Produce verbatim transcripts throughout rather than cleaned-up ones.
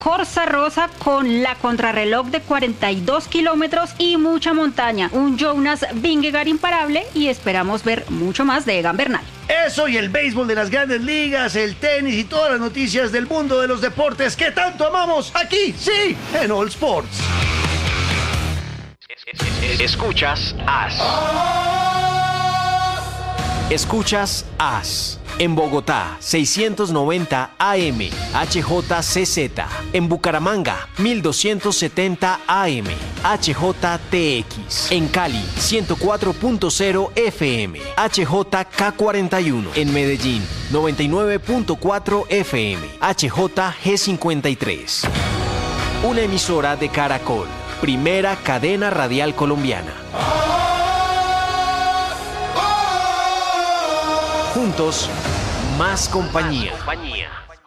Corsa Rosa con la contrarreloj de cuarenta y dos kilómetros y mucha montaña. Un Jonas Vingegaard imparable y esperamos ver mucho más de Egan Bernal. Eso y el béisbol de las grandes ligas, el tenis y todas las noticias del mundo de los deportes que tanto amamos aquí, sí, en All Sports. Escuchas As. Escuchas As. En Bogotá, seiscientos noventa A M, H J C Z. En Bucaramanga, mil doscientos setenta A M, H J T X. En Cali, ciento cuatro punto cero F M, H J K cuarenta y uno. En Medellín, noventa y nueve punto cuatro F M, H J G cincuenta y tres. Una emisora de Caracol, primera cadena radial colombiana. Juntos, más compañía. Más compañía.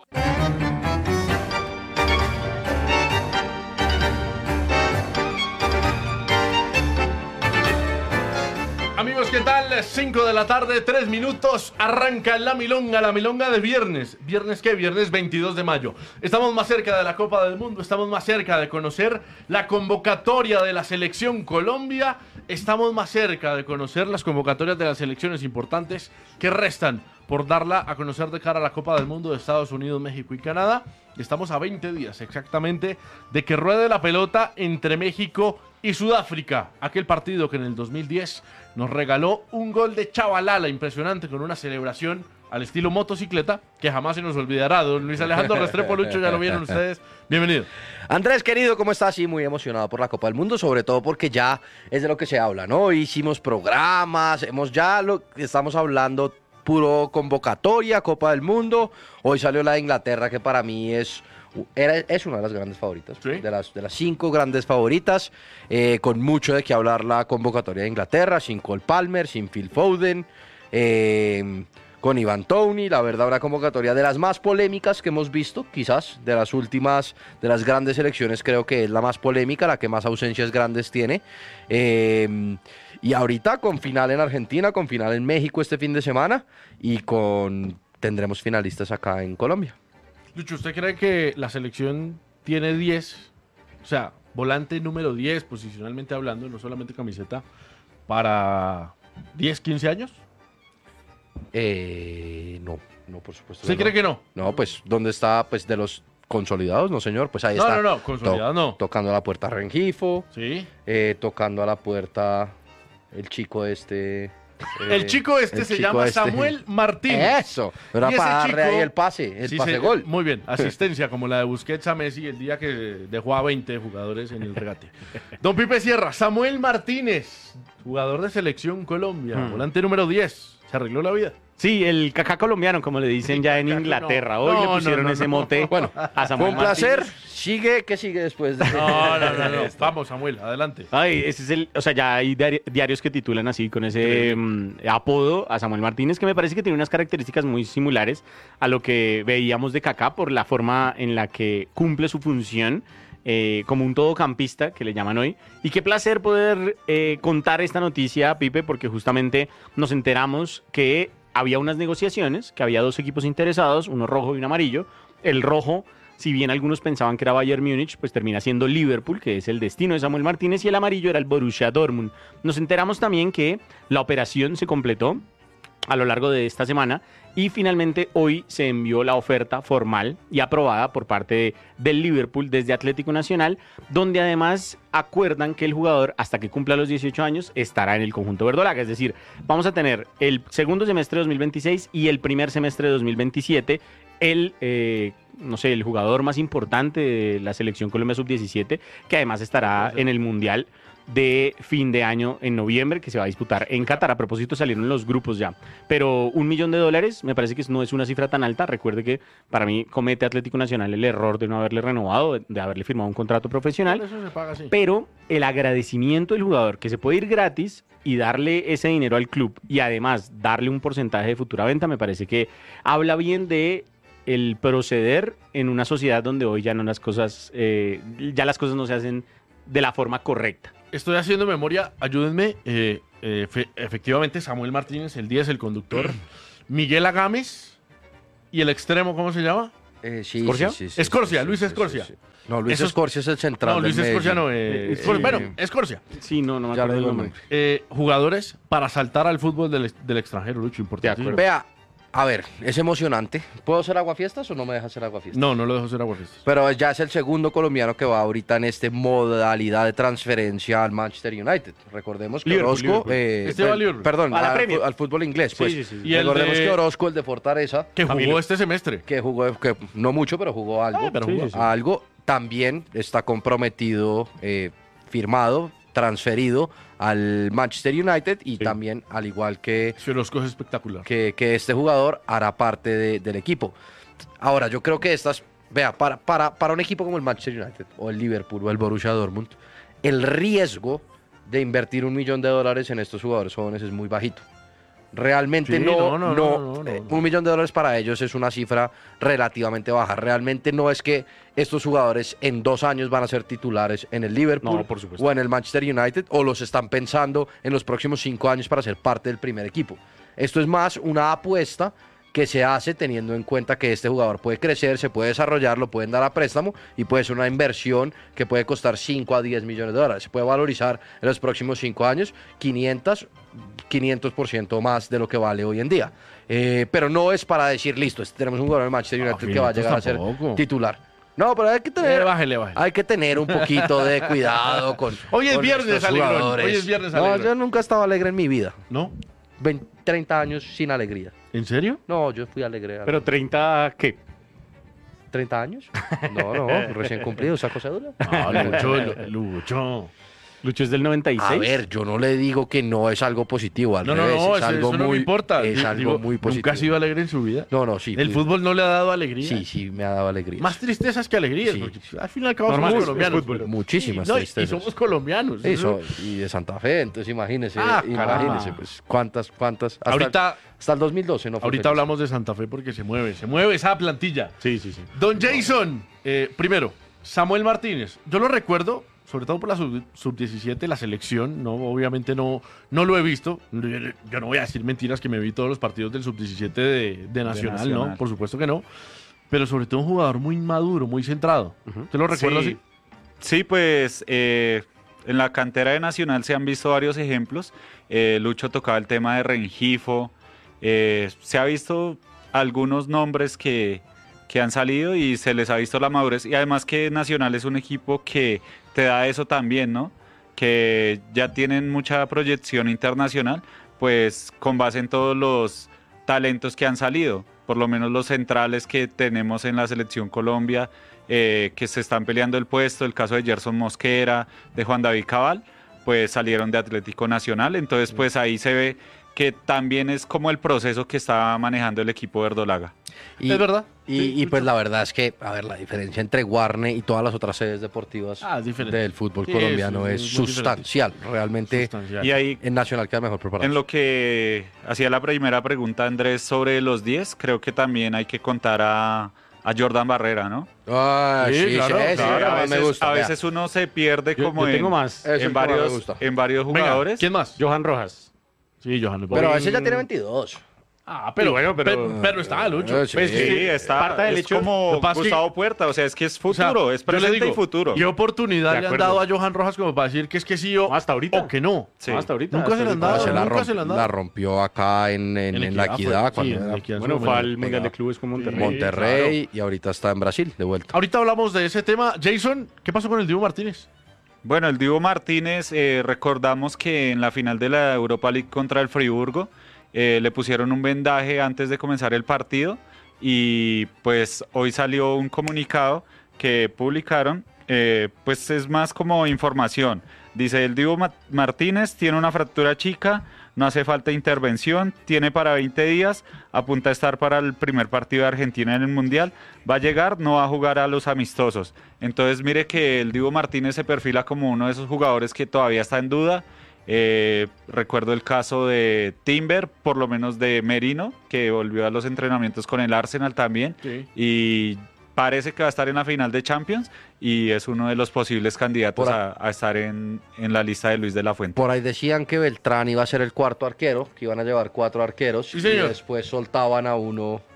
Amigos, ¿qué tal? cinco de la tarde, tres minutos. Arranca la milonga, la milonga de viernes. ¿Viernes qué? Viernes veintidós de mayo. Estamos más cerca de la Copa del Mundo, estamos más cerca de conocer la convocatoria de la Selección Colombia. Estamos más cerca de conocer las convocatorias de las selecciones importantes que restan por darla a conocer de cara a la Copa del Mundo de Estados Unidos, México y Canadá. Estamos a veinte días exactamente de que ruede la pelota entre México y Sudáfrica. Aquel partido que en el dos mil diez nos regaló un gol de Chavalala impresionante con una celebración al estilo motocicleta que jamás se nos olvidará. Don Luis Alejandro Restrepo Lucho, ya lo vieron ustedes. Bienvenido. Andrés, querido, ¿cómo estás? Sí, muy emocionado por la Copa del Mundo, sobre todo porque ya es de lo que se habla, ¿no? Hicimos programas, hemos ya lo estamos hablando puro convocatoria, Copa del Mundo. Hoy salió la de Inglaterra, que para mí es, era, es una de las grandes favoritas, ¿sí? de, las, de las cinco grandes favoritas, eh, con mucho de qué hablar la convocatoria de Inglaterra, sin Cole Palmer, sin Phil Foden, eh, con Ivan Toney. La verdad, una convocatoria de las más polémicas que hemos visto, quizás, de las últimas, de las grandes selecciones, creo que es la más polémica, la que más ausencias grandes tiene. Eh, y ahorita con final en Argentina, con final en México este fin de semana, y con tendremos finalistas acá en Colombia. Lucho, ¿usted cree que la selección tiene diez? O sea, volante número diez, posicionalmente hablando, no solamente camiseta, para diez, quince años. Eh, no, no, por supuesto. ¿Usted no. cree que no? No, pues, ¿dónde está, pues, de los consolidados? No, señor, pues ahí no, está. No, no, no, consolidado to- no. Tocando a la puerta Rengifo. Sí. Eh, tocando a la puerta el chico este... Eh, el chico este el se chico llama este. Samuel Martínez. Eso, era para darle chico, ahí el pase, el sí, pase se, gol. Muy bien, asistencia como la de Busquets a Messi el día que dejó a veinte jugadores en el regate. Don Pipe Sierra, Samuel Martínez, jugador de Selección Colombia, hmm. volante número diez, se arregló la vida. Sí, el cacá colombiano, como le dicen ya en Inglaterra. Hoy no, le pusieron no, no, ese no. mote bueno, a Samuel fue un placer. Martínez. Sigue, ¿qué sigue después de No, no, no, no. Vamos, Samuel, adelante. Ay, ese es el, o sea, ya hay diari- diarios que titulan así con ese um, apodo a Samuel Martínez, que me parece que tiene unas características muy similares a lo que veíamos de Kaká por la forma en la que cumple su función. Eh, como un todocampista, que le llaman hoy. Y qué placer poder eh, contar esta noticia, Pipe, porque justamente nos enteramos que había unas negociaciones, que había dos equipos interesados, uno rojo y uno amarillo. El rojo, si bien algunos pensaban que era Bayern Múnich, pues termina siendo Liverpool, que es el destino de Samuel Martínez, y el amarillo era el Borussia Dortmund. Nos enteramos también que la operación se completó a lo largo de esta semana y finalmente hoy se envió la oferta formal y aprobada por parte de, del Liverpool desde Atlético Nacional, donde además acuerdan que el jugador hasta que cumpla los dieciocho años estará en el conjunto verdolaga, es decir, vamos a tener el segundo semestre de dos mil veintiséis y el primer semestre de dos mil veintisiete, el, eh, no sé, el jugador más importante de la selección Colombia sub diecisiete, que además estará en el Mundial de fin de año en noviembre, que se va a disputar en Qatar. A propósito, salieron los grupos ya, pero un millón de dólares me parece que no es una cifra tan alta. Recuerde que para mí comete Atlético Nacional el error de no haberle renovado, de haberle firmado un contrato profesional. Eso se paga así. Pero el agradecimiento del jugador, que se puede ir gratis y darle ese dinero al club y además darle un porcentaje de futura venta, me parece que habla bien de el proceder en una sociedad donde hoy ya no las cosas, eh, ya las cosas no se hacen de la forma correcta. Estoy haciendo memoria, ayúdenme. Eh, eh, fe, efectivamente, Samuel Martínez, el diez, el conductor. Miguel Agames y el extremo, ¿cómo se llama? Eh, sí, ¿Escorcia? sí, sí, sí, Escorcia, sí, Luis sí, Escorcia. sí, sí. No, Luis Eso es- Escorcia es el central No, Luis del Escorcia no. Medellín. Eh, Eh, Escor- sí. Bueno, Escorcia. Sí, no, no me Ya acuerdo le el digo el nombre. nombre. Eh, jugadores para saltar al fútbol del, ex- del extranjero, Lucho, importante. acuerdo. Vea, a ver, es emocionante. ¿Puedo hacer aguafiestas o no me deja hacer aguafiestas? No, no lo dejo ser aguafiestas. Pero ya es el segundo colombiano que va ahorita en esta modalidad de transferencia al Manchester United. Recordemos que Liverpool, Orozco... Liverpool. eh, Este va a per- Liverpool. Perdón, A la al, Premier. fu- al fútbol inglés, pues. Sí, sí, sí. Y el Recordemos de- que Orozco, el de Fortaleza, Que jugó Camilo. este semestre. que jugó, que no mucho, pero jugó algo. Ah, pero Sí, jugó. sí, sí. Algo también está comprometido, eh, firmado, transferido al Manchester United y Sí. también, al igual que, Se los coge espectacular. que, que este jugador, hará parte de- del equipo. Ahora, yo creo que estas, vea, para, para, para un equipo como el Manchester United o el Liverpool o el Borussia Dortmund, el riesgo de invertir un millón de dólares en estos jugadores jóvenes es muy bajito. Realmente Sí, no, no, no, no, no, no, no, eh, no. un millón de dólares para ellos es una cifra relativamente baja. Realmente no es que estos jugadores en dos años van a ser titulares en el Liverpool No, por supuesto. o en el Manchester United o los están pensando en los próximos cinco años para ser parte del primer equipo. Esto es más una apuesta que se hace teniendo en cuenta que este jugador puede crecer, se puede desarrollar, lo pueden dar a préstamo y puede ser una inversión que puede costar cinco a diez millones de dólares. Se puede valorizar en los próximos cinco años quinientos por ciento más de lo que vale hoy en día. Eh, pero no es para decir, listo, este- tenemos un jugador en el Manchester Ah, United que va a llegar a tampoco. ser titular. No, pero hay que tener, Eh, bájele, bájele. hay que tener un poquito de cuidado con Hoy es con viernes, estos Alegrón. jugadores. Hoy es viernes, No, Alegrón. yo nunca he estado alegre en mi vida. ¿No? veinte, treinta años sin alegría. ¿En serio? No, yo fui alegre. a Pero los treinta, ¿qué? ¿treinta años? No, no, recién cumplido, saco cédula. Ah, Lucho, Lucho. Lucho es del noventa y seis. A ver, yo no le digo que no es algo positivo, al No, no, revés, no, es eso, algo eso no muy, me importa. es Digo, algo muy positivo. ¿Nunca ha sido alegre en su vida? No, no, sí. ¿El fui- fútbol no le ha dado alegría? Sí, sí, me ha dado alegría. Más tristezas que alegrías, Sí. porque al fin y al cabo Normal, somos es- es colombianos. fútbol. pero- Muchísimas y, no, y- tristezas. Y somos colombianos. Eso, y de Santa Fe, entonces imagínese, Ah, imagínese, caramba. pues, cuántas, cuántas. Hasta, Ahorita, hasta el dos mil doce no fue ahorita feliz. hablamos de Santa Fe porque se mueve, se mueve esa plantilla. Sí, sí, sí. Don Jason, eh, primero, Samuel Martínez. Yo lo recuerdo, sobre todo por la sub, sub diecisiete, la selección, no, obviamente no, no lo he visto. Yo, yo no voy a decir mentiras que me vi todos los partidos del sub diecisiete de, de Nacional, Nacional. ¿no? Por supuesto que no. Pero sobre todo un jugador muy maduro, muy centrado. ¿Te lo recuerdo Sí. así? Sí, pues eh, en la cantera de Nacional se han visto varios ejemplos. Eh, Lucho tocaba el tema de Rengifo. Eh, se ha visto algunos nombres que, que han salido y se les ha visto la madurez. Y además que Nacional es un equipo que te da eso también, ¿no? Que ya tienen mucha proyección internacional, pues con base en todos los talentos que han salido, por lo menos los centrales que tenemos en la selección Colombia, eh, que se están peleando el puesto, el caso de Gerson Mosquera, de Juan David Cabal, pues salieron de Atlético Nacional, entonces pues ahí se ve que también es como el proceso que está manejando el equipo verdolaga. Y, ¿Es verdad? Y, Sí, y pues Lucho. la verdad es que, a ver, la diferencia entre Guarne y todas las otras sedes deportivas Ah, es diferente. del fútbol Sí, colombiano es- es, es muy sustancial. Realmente Sustancial. Y ahí, en Nacional queda mejor preparado. en lo que hacía la primera pregunta Andrés sobre los diez, creo que también hay que contar a, a Jordan Barrera, ¿no? Ah, Sí, sí, sí, claro, ese claro, a me veces, gusta. a vea. veces uno se pierde Yo, como yo tengo en, más. Es el en, que más me varios, gusta. en varios Venga, jugadores. ¿quién más? Johan Rojas. Sí, Johan. es Pero bueno. ese ya tiene veintidós. Ah, pero, Y bueno, pero- pero, pero está, Lucho. Eh, sí. Pues, Sí, sí, está, parte del es hecho- como Lo que pasa es que- Gustavo Puerta, o sea, es que es O sea, futuro, es yo le presente digo, y futuro. ¿Qué oportunidad De le han acuerdo. dado a Johan Rojas como para decir que es que sí o, No, hasta ahorita. o que no? Sí. No, hasta ahorita. Nunca hasta se le han ahorita. dado, No, se la, nunca romp- se la han dado. la rompió acá en, en- en la Equidad, fue- cuando sí, en era la Equidad Bueno, en su fue momento. al Mundial de Clubes con Monterrey. Monterrey y ahorita está en Brasil, de vuelta. Ahorita hablamos de ese tema. Jason, ¿qué pasó con el Dibu Martínez? Bueno, el Divo Martínez, eh, recordamos que en la final de la Europa League contra el Friburgo eh, le pusieron un vendaje antes de comenzar el partido y pues hoy salió un comunicado que publicaron, eh, pues es más como información. Dice, el Divo Ma- Martínez tiene una fractura chica, no hace falta intervención, tiene para veinte días, apunta a estar para el primer partido de Argentina en el Mundial, va a llegar, no va a jugar a los amistosos. Entonces mire que el Divo Martínez se perfila como uno de esos jugadores que todavía está en duda. Eh, recuerdo el caso de Timber, por lo menos de Merino, que volvió a los entrenamientos con el Arsenal también, Sí. y parece que va a estar en la final de Champions y es uno de los posibles candidatos Por a, a estar en, en la lista de Luis de la Fuente. Por ahí decían que Beltrán iba a ser el cuarto arquero, que iban a llevar cuatro arqueros Sí, y señor. después soltaban a uno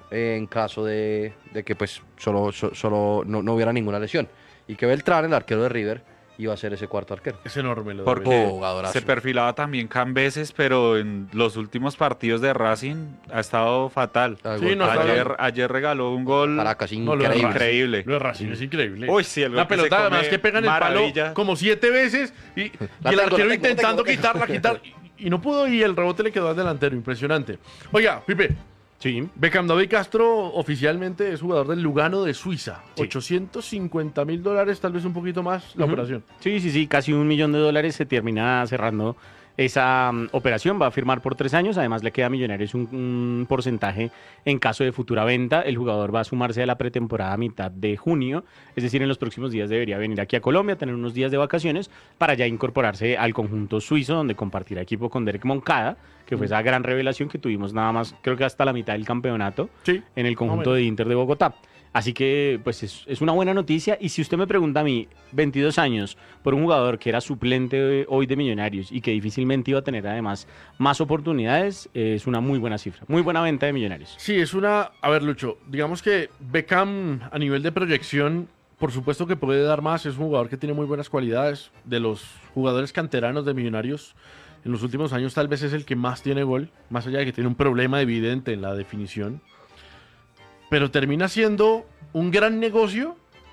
eh, en caso de, de que pues solo, so- solo no, no hubiera ninguna lesión. Y que Beltrán, el arquero de River, iba a ser ese cuarto arquero. Es enorme lo de Porque Beltrán. Oh, jugadorazo. se perfilaba también Cambeses, pero en los últimos partidos de Racing ha estado fatal. Ah, Sí, gol no, para está Ayer, bien. ayer regaló un gol. Caracas, No, lo de increíble. Racing. Increíble. Lo de Racing es increíble. Uy, sí, el gol La que se pelota come, además que pegan el maravilla. palo como siete veces y, y La el tengo, arquero la tengo, intentando la tengo. quitarla, quitar y, y no pudo y el rebote le quedó al delantero. Impresionante. Oiga, Pipe, Sí. Beckham David Castro oficialmente es jugador del Lugano de Suiza. Sí. ochocientos cincuenta mil dólares, tal vez un poquito más, la Ujú. operación. Sí, sí, sí, casi un millón de dólares se termina cerrando esa mm, operación. Va a firmar por tres años, además le queda a Millonarios un, un porcentaje en caso de futura venta. El jugador va a sumarse a la pretemporada a mitad de junio, es decir, en los próximos días debería venir aquí a Colombia, tener unos días de vacaciones para ya incorporarse al conjunto suizo, donde compartirá equipo con Derek Moncada, que fue esa gran revelación que tuvimos nada más, creo que hasta la mitad del campeonato Sí. en el Más o conjunto menos. de Inter de Bogotá. Así que, pues, es, es una buena noticia. Y si usted me pregunta a mí, veintidós años, por un jugador que era suplente hoy de Millonarios y que difícilmente iba a tener además más oportunidades, eh, es una muy buena cifra. Muy buena venta de Millonarios. Sí, es una... A ver, Lucho, digamos que Beckham a nivel de proyección, por supuesto que puede dar más. Es un jugador que tiene muy buenas cualidades. De los jugadores canteranos de Millonarios, en los últimos años tal vez es el que más tiene gol, más allá de que tiene un problema evidente en la definición. Pero termina siendo un gran negocio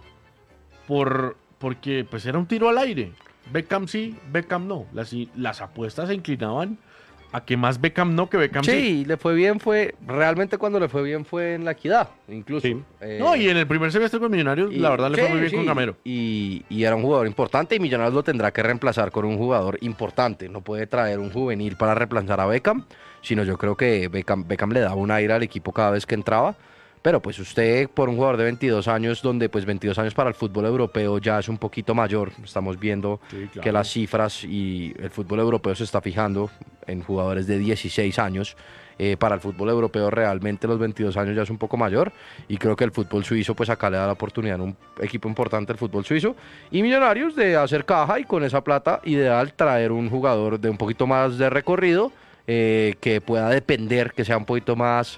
por, porque pues era un tiro al aire. Beckham sí, Beckham no. Las, las apuestas se inclinaban a que más Beckham no que Beckham sí. Sí, le fue bien, fue, realmente cuando le fue bien fue en la Equidad, incluso. Sí. Eh, No, y en el primer semestre con Millonarios, y- la verdad le fue sí, muy bien sí, con Gamero. Y, y era un jugador importante y Millonarios lo tendrá que reemplazar con un jugador importante. No puede traer un juvenil para reemplazar a Beckham, sino yo creo que Beckham, Beckham le daba un aire al equipo cada vez que entraba. Pero pues usted, por un jugador de veintidós años, donde pues veintidós años para el fútbol europeo ya es un poquito mayor, estamos viendo Sí, claro. que las cifras y el fútbol europeo se está fijando en jugadores de dieciséis años. Eh, para el fútbol europeo realmente los veintidós años ya es un poco mayor y creo que el fútbol suizo pues acá le da la oportunidad a un equipo importante el fútbol suizo y Millonarios de hacer caja y con esa plata ideal traer un jugador de un poquito más de recorrido eh, que pueda depender, que sea un poquito más...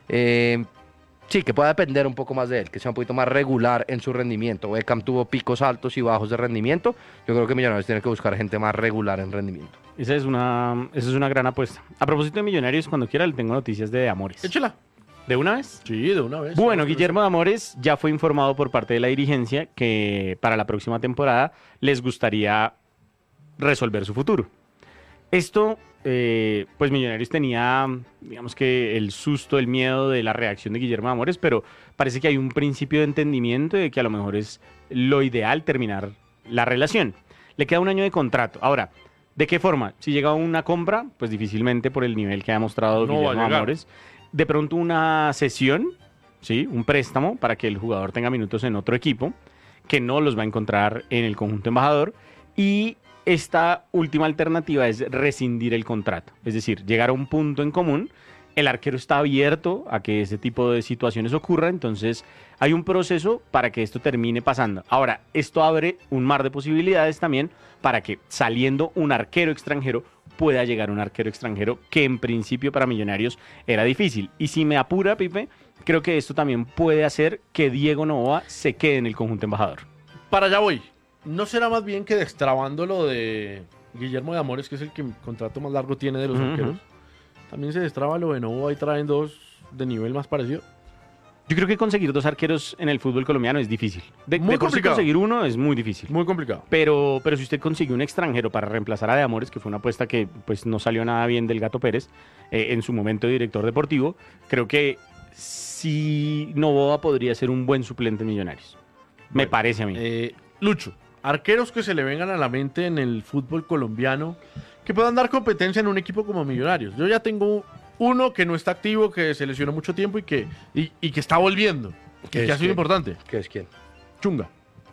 eh, Sí, que pueda depender un poco más de él, que sea un poquito más regular en su rendimiento. Beckham tuvo picos altos y bajos de rendimiento. Yo creo que Millonarios tiene que buscar gente más regular en rendimiento. Esa es una, esa es una gran apuesta. A propósito de Millonarios, cuando quiera le tengo noticias de Amores. Échela. ¿De una vez? Sí, de una vez. Bueno, Vamos con Guillermo de Amores ya fue informado por parte de la dirigencia que para la próxima temporada les gustaría resolver su futuro. Esto, eh, pues Millonarios tenía, digamos que el susto, el miedo de la reacción de Guillermo de Amores, pero parece que hay un principio de entendimiento de que a lo mejor es lo ideal terminar la relación. Le queda un año de contrato. Ahora, ¿de qué forma? Si llega una compra, pues difícilmente por el nivel que ha mostrado No va a Guillermo de llegar. Amores. De pronto una cesión, ¿sí? Un préstamo para que el jugador tenga minutos en otro equipo, que no los va a encontrar en el conjunto embajador. Y esta última alternativa es rescindir el contrato, es decir, llegar a un punto en común. El arquero está abierto a que ese tipo de situaciones ocurra, entonces hay un proceso para que esto termine pasando. Ahora, esto abre un mar de posibilidades también para que saliendo un arquero extranjero pueda llegar un arquero extranjero que en principio para Millonarios era difícil. Y si me apura, Pipe, creo que esto también puede hacer que Diego Novoa se quede en el conjunto embajador. Para allá voy. ¿No será más bien que destrabando lo de Guillermo de Amores, que es el que contrato más largo tiene de los Ujú, arqueros? También se destraba lo de Novoa y traen dos de nivel más parecido. Yo creo que conseguir dos arqueros en el fútbol colombiano es difícil. De, Muy de por sí complicado. conseguir uno es muy difícil. Muy complicado. Pero, pero si usted consigue un extranjero para reemplazar a De Amores, que fue una apuesta que pues no salió nada bien del Gato Pérez, eh, en su momento de director deportivo, creo que sí Novoa podría ser un buen suplente en Millonarios. Me Bueno, parece a mí. Eh, Lucho, arqueros que se le vengan a la mente en el fútbol colombiano que puedan dar competencia en un equipo como Millonarios. Yo ya tengo uno que no está activo, que se lesionó mucho tiempo y que, y, y que está volviendo. Que, es que ha sido quién? importante. ¿Qué es quién? Chunga.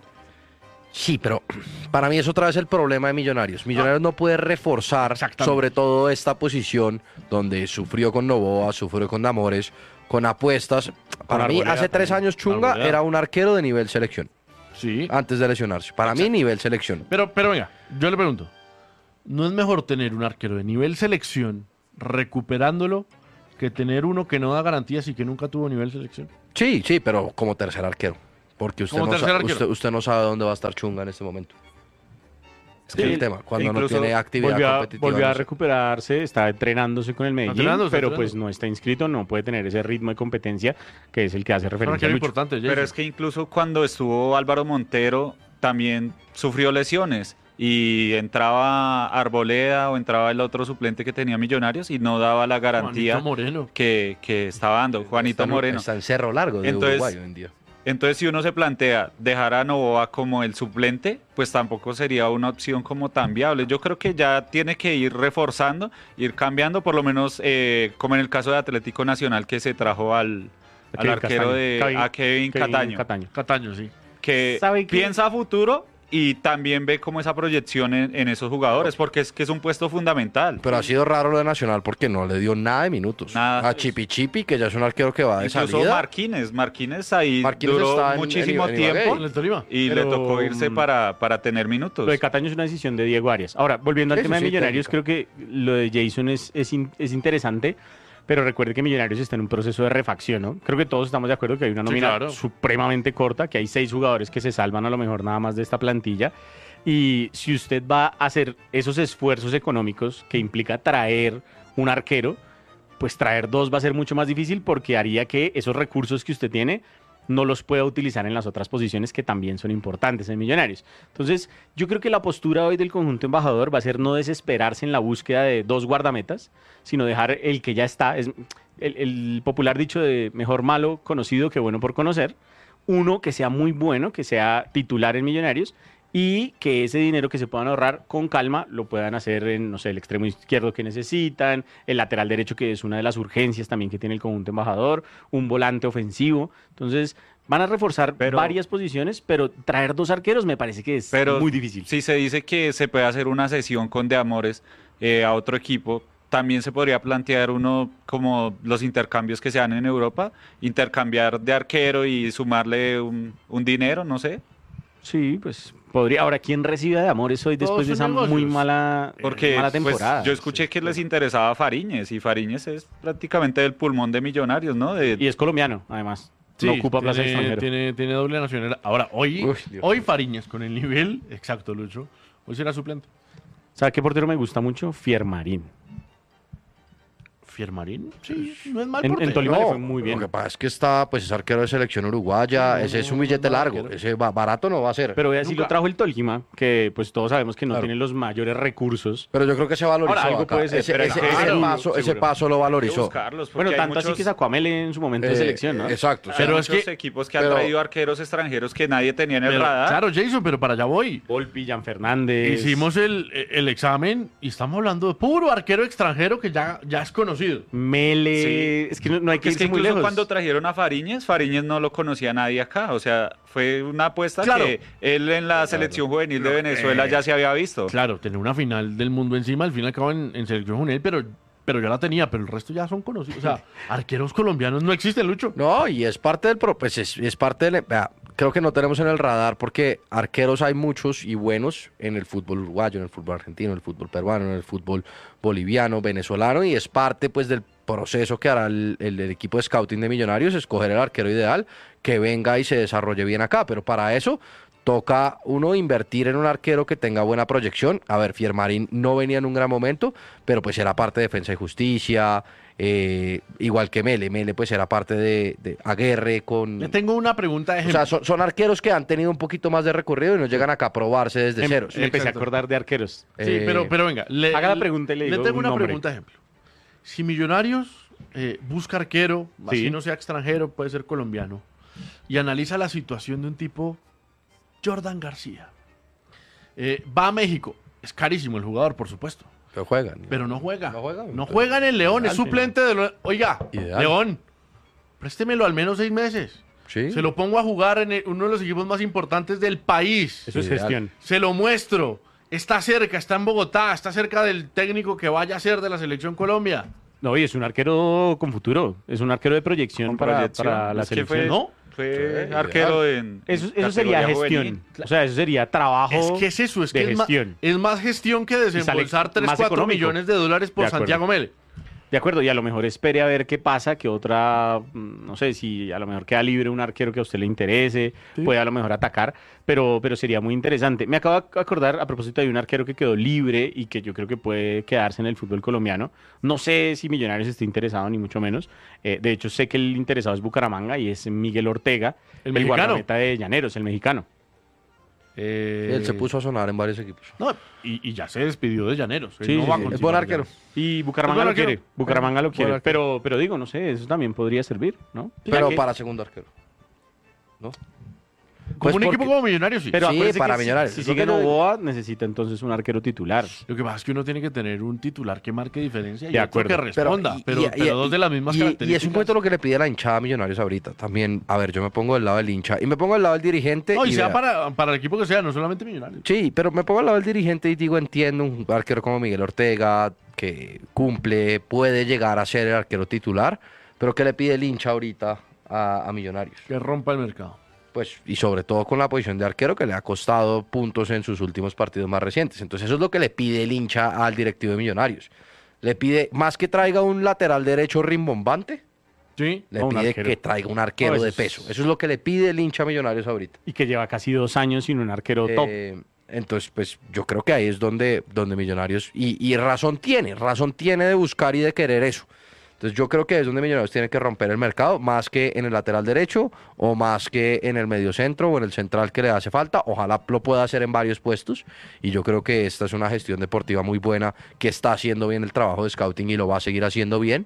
Sí, pero para mí es otra vez el problema de Millonarios. Millonarios no puede reforzar Exactamente. sobre todo esta posición donde sufrió con Novoa, sufrió con Damores, con apuestas. Para mí, Arboleda hace tres también. años Chunga Arboleda. era un arquero de nivel selección, Sí. antes de lesionarse. Para mí, nivel selección. Pero, pero venga, yo le pregunto, ¿no es mejor tener un arquero de nivel selección recuperándolo que tener uno que no da garantías y que nunca tuvo nivel selección. Sí, sí, pero como tercer arquero. Porque usted, Como no, tercer sa- arquero. usted, usted no sabe dónde va a estar Chunga en este momento. Es que Sí, es el tema, cuando no incluso tiene actividad Volvió a, competitiva. volvió a no sé. recuperarse, está entrenándose con el Medellín, Entrenándose, pero entrenando. pues no está inscrito, no puede tener ese ritmo de competencia que es el que hace Es un referencia a arquero Lucho. importante, Jason. Pero es que incluso cuando estuvo Álvaro Montero también sufrió lesiones y entraba Arboleda o entraba el otro suplente que tenía Millonarios y no daba la garantía Juanito Moreno. que, que estaba dando Juanito Está en- Moreno. Está en Cerro Largo de Entonces- Uruguay hoy en día. Entonces, si uno se plantea dejar a Novoa como el suplente, pues tampoco sería una opción como tan viable. Yo creo que ya tiene que ir reforzando, ir cambiando, por lo menos eh, como en el caso de Atlético Nacional que se trajo al, al Kevin arquero Castaño. de Kevin- a Kevin, Kevin Cataño, Cataño. Cataño, sí. que ¿Sabe qué? piensa a futuro y también ve como esa proyección en, en esos jugadores, porque es que es un puesto fundamental. Pero ha sido raro lo de Nacional porque no le dio nada de minutos. Nada. A Chipi Chipi, que ya es un arquero que va de Incluso salida. Marquínez, Marquínez ahí Marquínez duró está en- muchísimo en- en Ibagué. tiempo En el Tolima. y Pero, le tocó irse mm, para, para tener minutos. Lo de Cataño es una decisión de Diego Arias. Ahora, volviendo al Sí, tema sí, de sí, Millonarios, técnica. creo que lo de Jason es, es, in- es interesante, pero recuerde que Millonarios está en un proceso de refacción, ¿no? Creo que todos estamos de acuerdo que hay una Sí, nómina claro. supremamente corta, que hay seis jugadores que se salvan a lo mejor nada más de esta plantilla. Y si usted va a hacer esos esfuerzos económicos que implica traer un arquero, pues traer dos va a ser mucho más difícil porque haría que esos recursos que usted tiene no los pueda utilizar en las otras posiciones que también son importantes en Millonarios. Entonces, yo creo que la postura hoy del conjunto embajador va a ser no desesperarse en la búsqueda de dos guardametas, sino dejar el que ya está, es el, el popular dicho de mejor malo conocido que bueno por conocer, uno que sea muy bueno, que sea titular en Millonarios, y que ese dinero que se puedan ahorrar con calma lo puedan hacer en, no sé, el extremo izquierdo que necesitan, el lateral derecho que es una de las urgencias también que tiene el conjunto embajador, un volante ofensivo. Entonces van a reforzar Pero- varias posiciones, pero traer dos arqueros me parece que es Pero muy difícil. si se dice que se puede hacer una sesión con De Amores eh, a otro equipo, también se podría plantear uno como los intercambios que se dan en Europa, intercambiar de arquero y sumarle un, un dinero, no sé. Sí, pues podría. Ahora, ¿quién recibe de Amores hoy Todos después de son esa negocios. muy mala, Porque mala pues, temporada? yo escuché que les interesaba Fariñez y Fariñez es prácticamente el pulmón de Millonarios, ¿no? De- Y es colombiano, además. Sí, no ocupa plaza tiene, extranjera. tiene, tiene doble nacionalidad. Ahora, hoy, Uy, Dios hoy mío. Fariñas con el nivel exacto, Lucho. Hoy será suplente. ¿Sabe qué portero me gusta mucho? Fiermarín. Fiermarín, sí, no es mal En- en portero. Tolima le fue muy bien. Lo que pasa es que está, pues es arquero de selección uruguaya, ese es un billete largo, ese ba- barato no va a ser. Pero, Pero vea, si Nunca. lo trajo el Tolima, que pues todos sabemos que no Claro. tiene los mayores recursos. yo creo que se valorizó Ahora, algo acá. puede ser, ese, pero ese- claro, ese seguro, paso, ese seguro. paso lo Hay que valorizó. buscarlos, porque Bueno, hay tanto así muchos- que sacó a Mele en su momento de Eh, selección, ¿no? Exacto. hay sí. Pero es muchos que- equipos que han pero- traído arqueros extranjeros que nadie tenía en el Pero, radar. claro, Jason, pero para allá voy. Volpi, Jan Fernández. Hicimos el, el examen y estamos hablando de puro arquero extranjero que ya, ya es conocido. Mele. Sí. Es que no, no hay que Es que irse muy incluso lejos. cuando trajeron a Fariñez, Fariñez no lo conocía nadie acá. O sea, fue una apuesta Claro. que él en la selección juvenil de Venezuela eh, ya se había visto. Claro, tener una final del mundo encima, al fin y al cabo en, en selección juvenil, pero, pero ya la tenía, pero el resto ya son conocidos. O sea, arqueros colombianos no existen, Lucho. No, y es parte del pro, pues es, es parte del, vea, creo que no tenemos en el radar porque arqueros hay muchos y buenos en el fútbol uruguayo, en el fútbol argentino, en el fútbol peruano, en el fútbol boliviano, venezolano, y es parte pues del proceso que hará el, el- el equipo de scouting de Millonarios, escoger el arquero ideal que venga y se desarrolle bien acá, pero para eso toca uno invertir en un arquero que tenga buena proyección. A ver, Fiermarín no venía en un gran momento, pero pues era parte de Defensa y Justicia, eh, igual que Mele. Mele pues era parte de, de Aguerre con... Le tengo una pregunta de O ejemplo. sea, son, son arqueros que han tenido un poquito más de recorrido y no llegan acá a probarse desde Em- ceros. Me empecé a Exacto. acordar de arqueros. Sí, Eh, pero, pero venga. Le, haga la pregunta y le digo tengo un una nombre. pregunta de ejemplo. Si Millonarios eh, busca arquero, así Sí. no sea extranjero, puede ser colombiano, y analiza la situación de un tipo, Jordan García. Eh, va a México. Es carísimo el jugador, por supuesto. Pero juegan. Pero no juega. No juega. No juega en el León, es Ideal, suplente de lo... Oiga, Ideal. León, préstemelo al menos seis meses. Sí. Se lo pongo a jugar en el- uno de los equipos más importantes del país. Eso es Ideal. gestión. Se lo muestro. Está cerca, está en Bogotá, está cerca del técnico que vaya a ser de la Selección Colombia. No, y es un arquero con futuro. Es un arquero de proyección, Con para, proyección. para la Es que selección. fue- ¿no? Fue Sí, arquero en. Eso, en eso sería categoría gestión. juvenil. O sea, eso sería trabajo Es que es eso, es de que es más, gestión. es más gestión que sale desembolsar tres, más cuatro económico. millones de dólares por De acuerdo. Santiago Mele. De acuerdo, y a lo mejor espere a ver qué pasa, que otra, mm, no sé, si a lo mejor queda libre un arquero que a usted le interese, Sí. puede a lo mejor atacar, pero, pero sería muy interesante. Me acabo de acordar a propósito de un arquero que quedó libre y que yo creo que puede quedarse en el fútbol colombiano. No sé si Millonarios esté interesado, ni mucho menos. Eh, de hecho, sé que el interesado es Bucaramanga y es Miguel Ortega, ¿El mexicano? guardameta de Llaneros, el mexicano. Eh, Él se puso a sonar en varios equipos. No, y, y ya se despidió de Llaneros. Él Sí, no sí, va a sí. Es continuar buen en arquero. Llaneros. Y Bucaramanga buen lo arquero. quiere. Bucaramanga lo Buen quiere. arquero. Pero, pero digo, no sé, eso también podría servir, ¿no? Ya Pero que- para segundo arquero. ¿No? Como Pues un equipo porque- como Millonarios, sí. Pero Sí, acuérdese para que si- Millonarios. Si, Es lo sigue que yo digo. Novoa, necesita entonces un arquero titular. Lo que pasa es que uno tiene que tener un titular que marque diferencia y De otro acuerdo. que Pero- responda. y- Pero, y- pero y- dos de las mismas y- características. Y es un poquito lo que le pide la hinchada a Millonarios ahorita. También, a ver, yo me pongo del lado del hincha y me pongo del lado del dirigente. No, y y sea vea. para, para el equipo que sea, no solamente Millonarios. Sí, pero me pongo al lado del dirigente y digo, entiendo, un arquero como Miguel Ortega, que cumple, puede llegar a ser el arquero titular, pero ¿qué le pide el hincha ahorita a, a Millonarios? Que rompa el mercado. Pues, y sobre todo con la posición de arquero que le ha costado puntos en sus últimos partidos más recientes. Entonces eso es lo que le pide el hincha al directivo de Millonarios. Le pide, más que traiga un lateral derecho rimbombante, Sí. le O un pide arquero. que traiga un arquero No, eso de es- peso. Eso es lo que le pide el hincha a Millonarios ahorita. Y que lleva casi dos años sin un arquero top. Eh, entonces, pues yo creo que ahí es donde, donde Millonarios, y, y razón tiene, razón tiene de buscar y de querer eso. Entonces yo creo que es donde Millonarios tiene que romper el mercado, más que en el lateral derecho, o más que en el mediocentro o en el central que le hace falta. Ojalá lo pueda hacer en varios puestos. Y yo creo que esta es una gestión deportiva muy buena, que está haciendo bien el trabajo de scouting y lo va a seguir haciendo bien.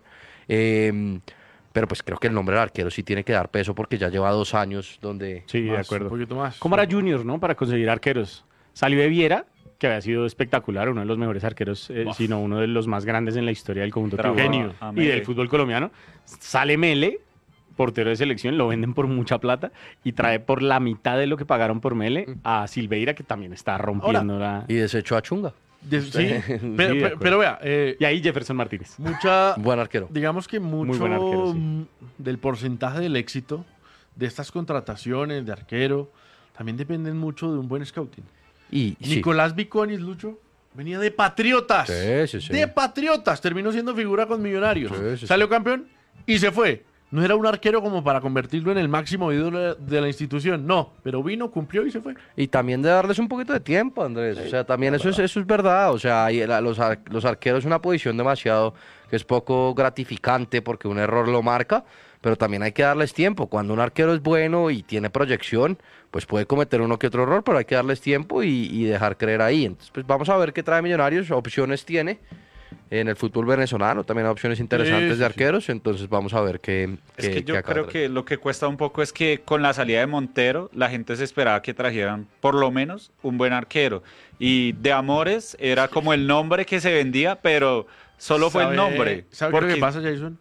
Eh, pero pues creo que el nombre del arquero sí tiene que dar peso porque ya lleva dos años donde... Sí, de Más, acuerdo. Un poquito más. ¿Cómo era Junior, no? Para conseguir arqueros. Salió de Viera, que había sido espectacular, uno de los mejores arqueros, eh, Uf. sino uno de los más grandes en la historia del conjunto Trajo tibetano a- a y Mele. del fútbol colombiano. Sale Mele, portero de selección, lo venden por mucha plata y trae por la mitad de lo que pagaron por Mele a Silveira, que también está rompiendo la... Y desechó a Chunga. De- sí, pero, de pero- acuerdo. pero vea, eh, Y ahí Jefferson Martínez. mucha, Buen arquero. digamos que mucho buen arquero, sí. mm, del porcentaje del éxito de estas contrataciones de arquero también dependen mucho de un buen scouting. Y sí. Nicolás Viconis, Lucho, venía de Patriotas. Sí, sí, sí. De Patriotas. Terminó siendo figura con Millonarios. Sí, sí, Salió campeón y se fue. No era un arquero como para convertirlo en el máximo ídolo de la institución. No, pero vino, cumplió y se fue. Y también de darles un poquito de tiempo, Andrés. O sea, también eso es, eso es verdad. O sea, hay- la- los, ar- los arqueros es una posición demasiado que es poco gratificante porque un error lo marca, pero también hay que darles tiempo. Cuando un arquero es bueno y tiene proyección, pues puede cometer uno que otro error, pero hay que darles tiempo y, y dejar creer ahí. Entonces, pues vamos a ver qué trae Millonarios, opciones tiene. En el fútbol venezolano también hay opciones interesantes Sí, sí, de sí. arqueros, entonces vamos a ver qué, Es qué- que qué yo acaba creo de traer. que lo que cuesta un poco es que con la salida de Montero, la gente se esperaba que trajeran por lo menos un buen arquero. Y de Amores era como el nombre que se vendía, pero solo fue el ¿Sabe- nombre. ¿Sabe qué es lo Porque- que pasa, Jason?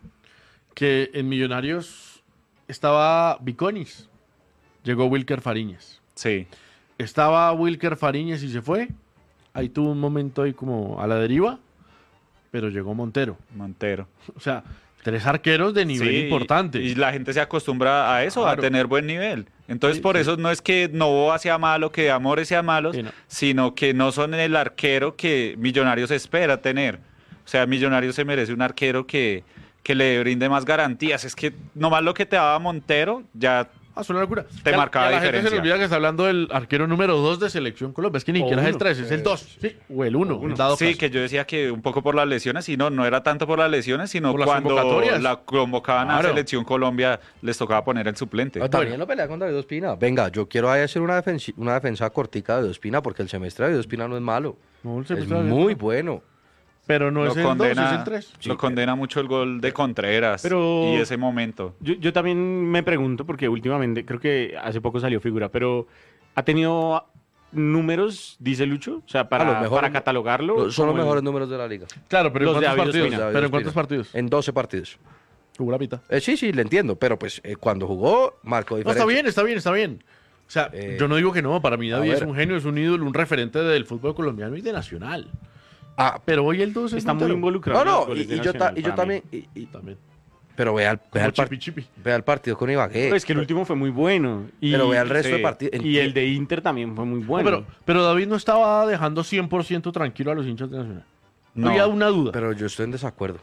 Que en Millonarios estaba Viconis. Llegó Wilker Fariñez. Sí, Estaba Wilker Fariñez y se fue. Ahí tuvo un momento ahí como a la deriva. Pero llegó Montero. Montero. O sea, tres arqueros de nivel Sí, importante. Y, y la gente se acostumbra a eso, Claro. a tener buen nivel. Entonces, Sí, por sí. eso no es que Novoa sea malo, que Amores sea malo, Sí, no. sino que no son el arquero que Millonarios espera tener. O sea, Millonarios se merece un arquero que, que le brinde más garantías. Es que nomás lo que te daba Montero, ya Ah, es una locura. Te Ya- marcaba ya la gente se le diferencia. olvida que está hablando del arquero número dos de Selección Colombia. Es que ni O siquiera es el uno. tres, es el dos. Sí, o el uno. en dado sí, caso. que yo decía que un poco por las lesiones, y no, no era tanto por las lesiones, sino Por las cuando convocatorias. la convocaban Claro. a Selección Colombia, les tocaba poner el suplente. Ah, también lo pelea con David Ospina. Venga, yo quiero ahí hacer una, defensi- una defensa cortica de David Ospina porque el semestre de David Ospina no es malo. No, el Es semestre de David muy Ospina. bueno. Pero no lo es el dos, condena, es el tres. lo condena mucho el gol de Contreras Pero- y ese momento. Yo, yo también me pregunto, porque últimamente, creo que hace poco salió figura, pero ¿ha tenido números, dice Lucho? O sea, Ah, para, los mejores- para catalogarlo. Lo- Son los como el- mejores números de la liga. Claro, pero ¿en Los de cuántos David partidos? Ospina. David ¿Pero en Ospina. cuántos partidos? En doce partidos. Jugó la mitad. Eh, sí, sí, le entiendo, pero pues eh, cuando jugó, marcó No, diferencia. está bien, está bien, está bien. O sea, Eh, yo no digo que no. Para mí David a es ver. un genio, es un ídolo, un referente del fútbol colombiano y de Nacional. Ah, Pero hoy el dos es Está muy Montero. involucrado. no, en los no, goles y, de y yo, ta- Nacional y yo para mí. también. y- y- También. pero vea el, vea, Como el par- chipi chipi. vea el partido con Ibagué. Pues que el último fue muy bueno. Y, Pero vea el resto sí. de partidos. y el de Inter también fue muy bueno. No, pero, pero David no estaba dejando cien por ciento tranquilo a los hinchas de Nacional. No No. había una duda. Pero yo estoy en desacuerdo.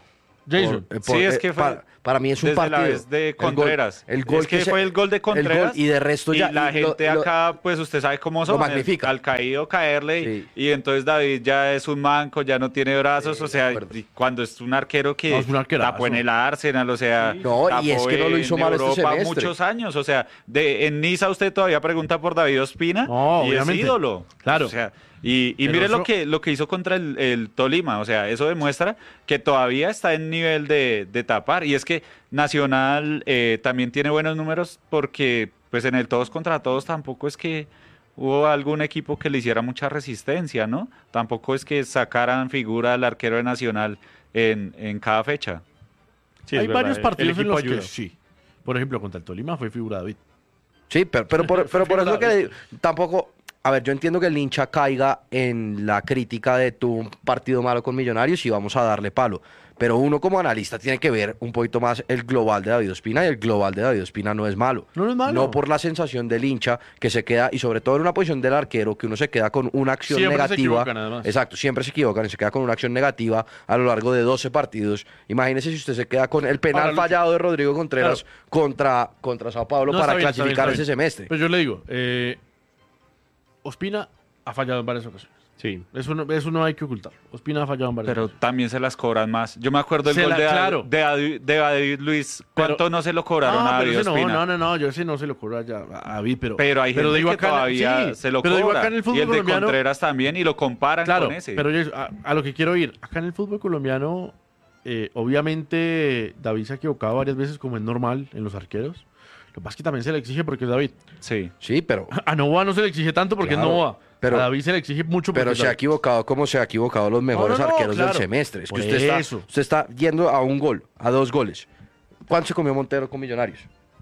Jason. Por- eh, por- Sí, es eh, que fue para, para mí es un desde partido. la vez de El gol- Contreras. El gol, es que, se- fue el gol de Contreras. el gol, y de resto ya. Y la y lo- gente lo- acá, pues usted sabe cómo son. lo magnifica. Al caído caerle. Sí. Y, y entonces David ya es un manco, ya no tiene brazos. o sea, de acuerdo. y cuando es un arquero que No, es un arquerazo. tapó en el Arsenal, o sea. No, y es tapó que no lo hizo en mal este Europa semestre. muchos años. O sea, de, en Niza usted todavía pregunta por David Ospina. No, y obviamente. es ídolo. Claro. O sea, y, y Pero mire eso- lo que lo que hizo contra el, el Tolima, o sea, eso demuestra que todavía está en nivel de, de tapar. Y es que Nacional eh, también tiene buenos números porque pues en el todos contra todos tampoco es que hubo algún equipo que le hiciera mucha resistencia, ¿no? Tampoco es que sacaran figura al arquero de Nacional en, en cada fecha. Sí, es Hay verdad, varios el- partidos el en los equipo que ayuda. sí. Por ejemplo, contra el Tolima fue figura David. Sí, pero, pero por, pero por eso Figura, que le digo, tampoco. A ver, yo entiendo que el hincha caiga en la crítica de tuvo un partido malo con Millonarios y vamos a darle palo. Pero uno como analista tiene que ver un poquito más el global de David Ospina, y el global de David Ospina no es malo. No, no es malo. No por la sensación del hincha que se queda, y sobre todo en una posición del arquero, que uno se queda con una acción Siempre se negativa. equivocan, además. Exacto, siempre se equivocan y se queda con una acción negativa a lo largo de doce partidos. Imagínese si usted se queda con el penal Ahora, Lucho, fallado de Rodrigo Contreras claro. contra, contra Sao Paulo No, para está bien, está bien, clasificar está ese bien. semestre. Pues yo le digo, eh, Ospina ha fallado en varias ocasiones. Sí. Eso no, eso no hay que ocultar. Ospina ha fallado en varias Pero ocasiones. también se las cobran más. Yo me acuerdo el Se gol la- de, claro. de, David- de David Luis. ¿Cuánto Pero- no se lo cobraron Ah, a pero David ese no, Ospina? no, no, no, yo ese no se lo cobro ya a David, pero... Pero hay gente digo que acá- todavía sí, se lo pero digo cobra. acá en el fútbol y el de colombiano- Contreras también, y lo comparan Claro, con ese. pero yo- a, a lo que quiero ir, acá en el fútbol colombiano, eh, obviamente David se ha equivocado varias veces, como es normal en los arqueros. Lo que pasa es que también se le exige porque es David. Sí. Sí, pero, A Novoa no se le exige tanto porque Claro, es Novoa. pero- a David se le exige mucho porque pero es se ha David. equivocado como se ha equivocado los mejores no, no, arqueros claro. del semestre. Es que Por usted está, eso. usted está yendo a un gol, a dos goles. ¿Cuánto se comió Montero con Millonarios?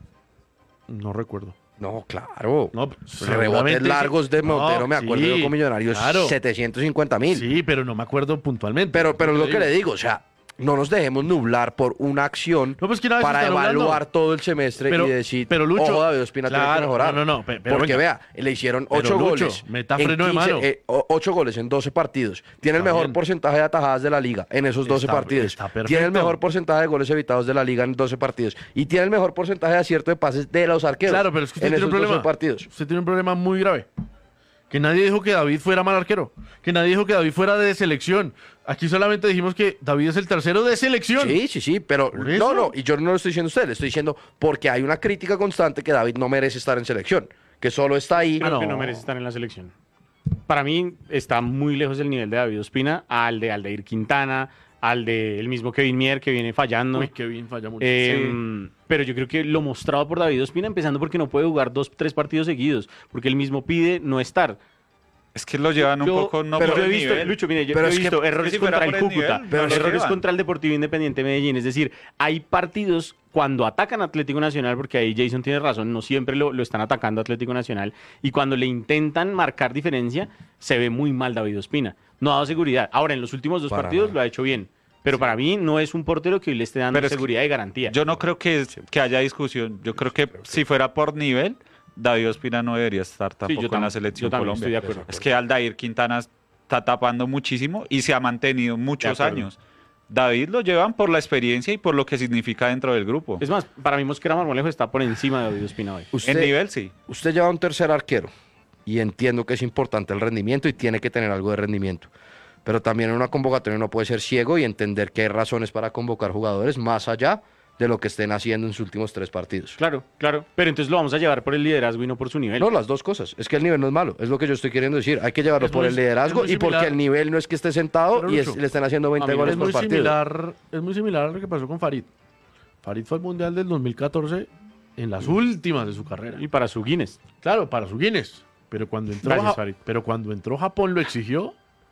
No recuerdo. No, claro. No, Rebotes seguramente sí. largos de No, Montero, me acuerdo sí, yo con Millonarios, claro. setecientos cincuenta mil. Sí, pero no me acuerdo puntualmente. Pero, pero es lo que digo. le digo, o sea, no nos dejemos nublar por una acción No, pues que una vez para se está nublando. evaluar todo el semestre Pero- y decir, pero, Lucho, ojo, David Ospina tiene que claro, mejorar. no, no, no, pe- pero Porque venga. vea, le hicieron Pero, ocho Lucho, goles. meta en freno de quince, mano. eh, o- ocho goles en doce partidos. Tiene el Está mejor bien. porcentaje de atajadas de la liga en esos doce Está- partidos. está perfecto. Tiene el mejor porcentaje de goles evitados de la liga en doce partidos. Y tiene el mejor porcentaje de acierto de pases de los arqueros. Claro, pero es que usted en tiene un esos doce problema. partidos. Usted tiene un problema muy grave. Que nadie dijo que David fuera mal arquero. Que nadie dijo que David fuera de selección. Aquí solamente dijimos que David es el tercero de selección. Sí, sí, sí, pero Por no, eso. no, y yo no lo estoy diciendo a usted, le estoy diciendo porque hay una crítica constante que David no merece estar en selección, que solo está ahí. Creo Ah, que no. no merece estar en la selección. Para mí está muy lejos el nivel de David Ospina al de Aldair Quintana, al de el mismo Kevin Mier que viene fallando. Uy, qué bien falla mucho. Eh, Pero yo creo que lo mostrado por David Ospina, empezando porque no puede jugar dos, tres partidos seguidos, porque él mismo pide no estar. Es que lo llevan un Yo- poco no pero por yo he el visto, nivel. Lucho, mire, yo, Pero yo he es que- visto es que errores si fuera contra el por el Cúcuta, nivel, pero es que errores llevan. contra el Deportivo Independiente Medellín. Es decir, hay partidos cuando atacan a Atlético Nacional, porque ahí Jason tiene razón, no siempre lo, lo están atacando a Atlético Nacional, y cuando le intentan marcar diferencia, se ve muy mal David Ospina. No ha dado seguridad. Ahora, en los últimos dos Para partidos nada. lo ha hecho bien. Pero para mí no es un portero que hoy le esté dando Pero es que seguridad y garantía. Yo no creo que, que haya discusión. Yo creo que si fuera por nivel, David Ospina no debería estar tampoco yo en la tam- selección yo también Colombia. estoy de acuerdo. Es que Aldair Quintana está tapando muchísimo y se ha mantenido muchos acuerdo. años. David lo llevan por la experiencia y por lo que significa dentro del grupo. Es más, para mí Mosquera Marmolejo está por encima de David Ospina hoy. Usted, En nivel, sí. usted lleva un tercer arquero y entiendo que es importante el rendimiento y tiene que tener algo de rendimiento. Pero también en una convocatoria uno puede ser ciego y entender que hay razones para convocar jugadores más allá de lo que estén haciendo en sus últimos tres partidos. Claro, claro. Pero entonces lo vamos a llevar por el liderazgo y no por su nivel. No, las dos cosas. Es que el nivel no es malo, es lo que yo estoy queriendo decir. Hay que llevarlo Es por muy- el liderazgo es muy y porque similar. el nivel no es que esté sentado Pero, y es- Lucho, le estén haciendo a veinte mí goles es por muy partido. similar, es muy similar a lo que pasó con Farid. Farid fue al Mundial del dos mil catorce en las últimas de su carrera. Y para su Guinness. Claro, para su Guinness. Pero cuando entró, Gracias, Ja- Farid. pero cuando entró Japón lo exigió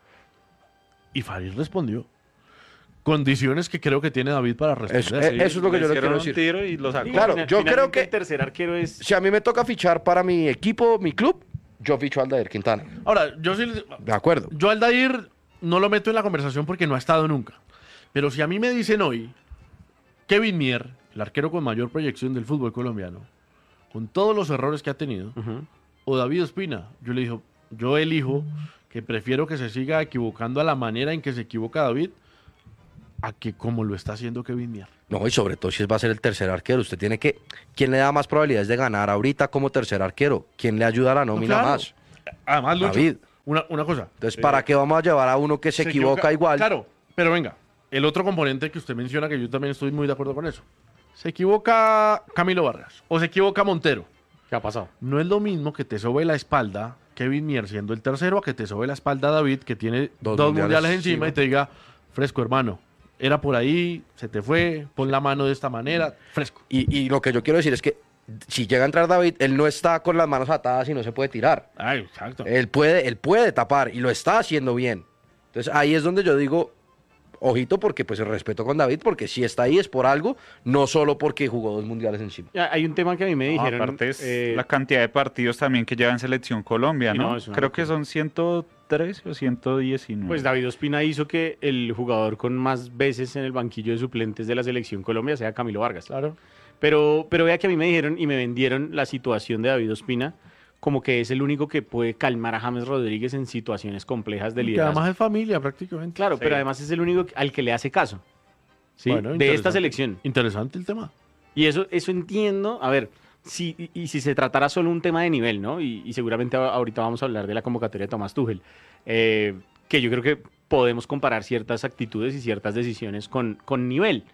y Farid respondió. Condiciones que creo que tiene David para responder. Eso, eh, eso es lo que yo le quiero hicieron un decir. tiro y lo sacó. Claro, Final- yo creo finalmente que- el tercer arquero es... Si a mí me toca fichar para mi equipo, mi club, yo ficho a Aldair Quintana. Ahora, yo sí, les- De acuerdo. yo al Dair no lo meto en la conversación porque no ha estado nunca. Pero si a mí me dicen hoy, Kevin Mier, el arquero con mayor proyección del fútbol colombiano, con todos los errores que ha tenido, Ujú. o David Ospina, yo le digo, yo elijo que prefiero que se siga equivocando a la manera en que se equivoca David, a que como lo está haciendo Kevin Mier. No, y sobre todo si va a ser el tercer arquero. Usted tiene que... ¿Quién le da más probabilidades de ganar ahorita como tercer arquero? ¿Quién le ayuda a la nómina No, claro. más? Además, Lucho, David. Una, una cosa. Entonces, eh, ¿para qué vamos a llevar a uno que se, equivoca, igual? Claro, pero venga, el otro componente que usted menciona, que yo también estoy muy de acuerdo con eso. Se equivoca Camilo Vargas o se equivoca Montero. ¿Qué ha pasado? No es lo mismo que te sobe la espalda Kevin Mier siendo el tercero a que te sobe la espalda David, que tiene dos, Dos mundiales, mundiales encima encima. y te diga, fresco hermano, era por ahí, se te fue, pon la mano de esta manera, fresco. Y, y lo que yo quiero decir es que si llega a entrar David, él no está con las manos atadas y no se puede tirar. Ay, exacto. Él puede, él puede tapar y lo está haciendo bien. Entonces ahí es donde yo digo, ojito, porque pues el respeto con David, porque si está ahí es por algo, no solo porque jugó dos mundiales encima. Ya, hay un tema que a mí me No, dijeron. aparte es eh, la cantidad de partidos también que lleva en Selección Colombia, Sí, ¿no? no, es una Creo que locura. son ciento trece o ciento diecinueve. Pues David Ospina hizo que el jugador con más veces en el banquillo de suplentes de la Selección Colombia sea Camilo Vargas. Claro. Pero, pero vea que a mí me dijeron y me vendieron la situación de David Ospina como que es el único que puede calmar a James Rodríguez en situaciones complejas de Que liderazgo. además es familia prácticamente. Claro, Sí. pero además es el único al que le hace caso. ¿sí? Bueno, de interesante. esta selección. Interesante el tema. Y eso, eso entiendo, a ver, si, y, y si se tratara solo un tema de nivel, ¿no? Y, y seguramente a- ahorita vamos a hablar de la convocatoria de Tomás Tuchel, eh, que yo creo que podemos comparar ciertas actitudes y ciertas decisiones con, con nivel.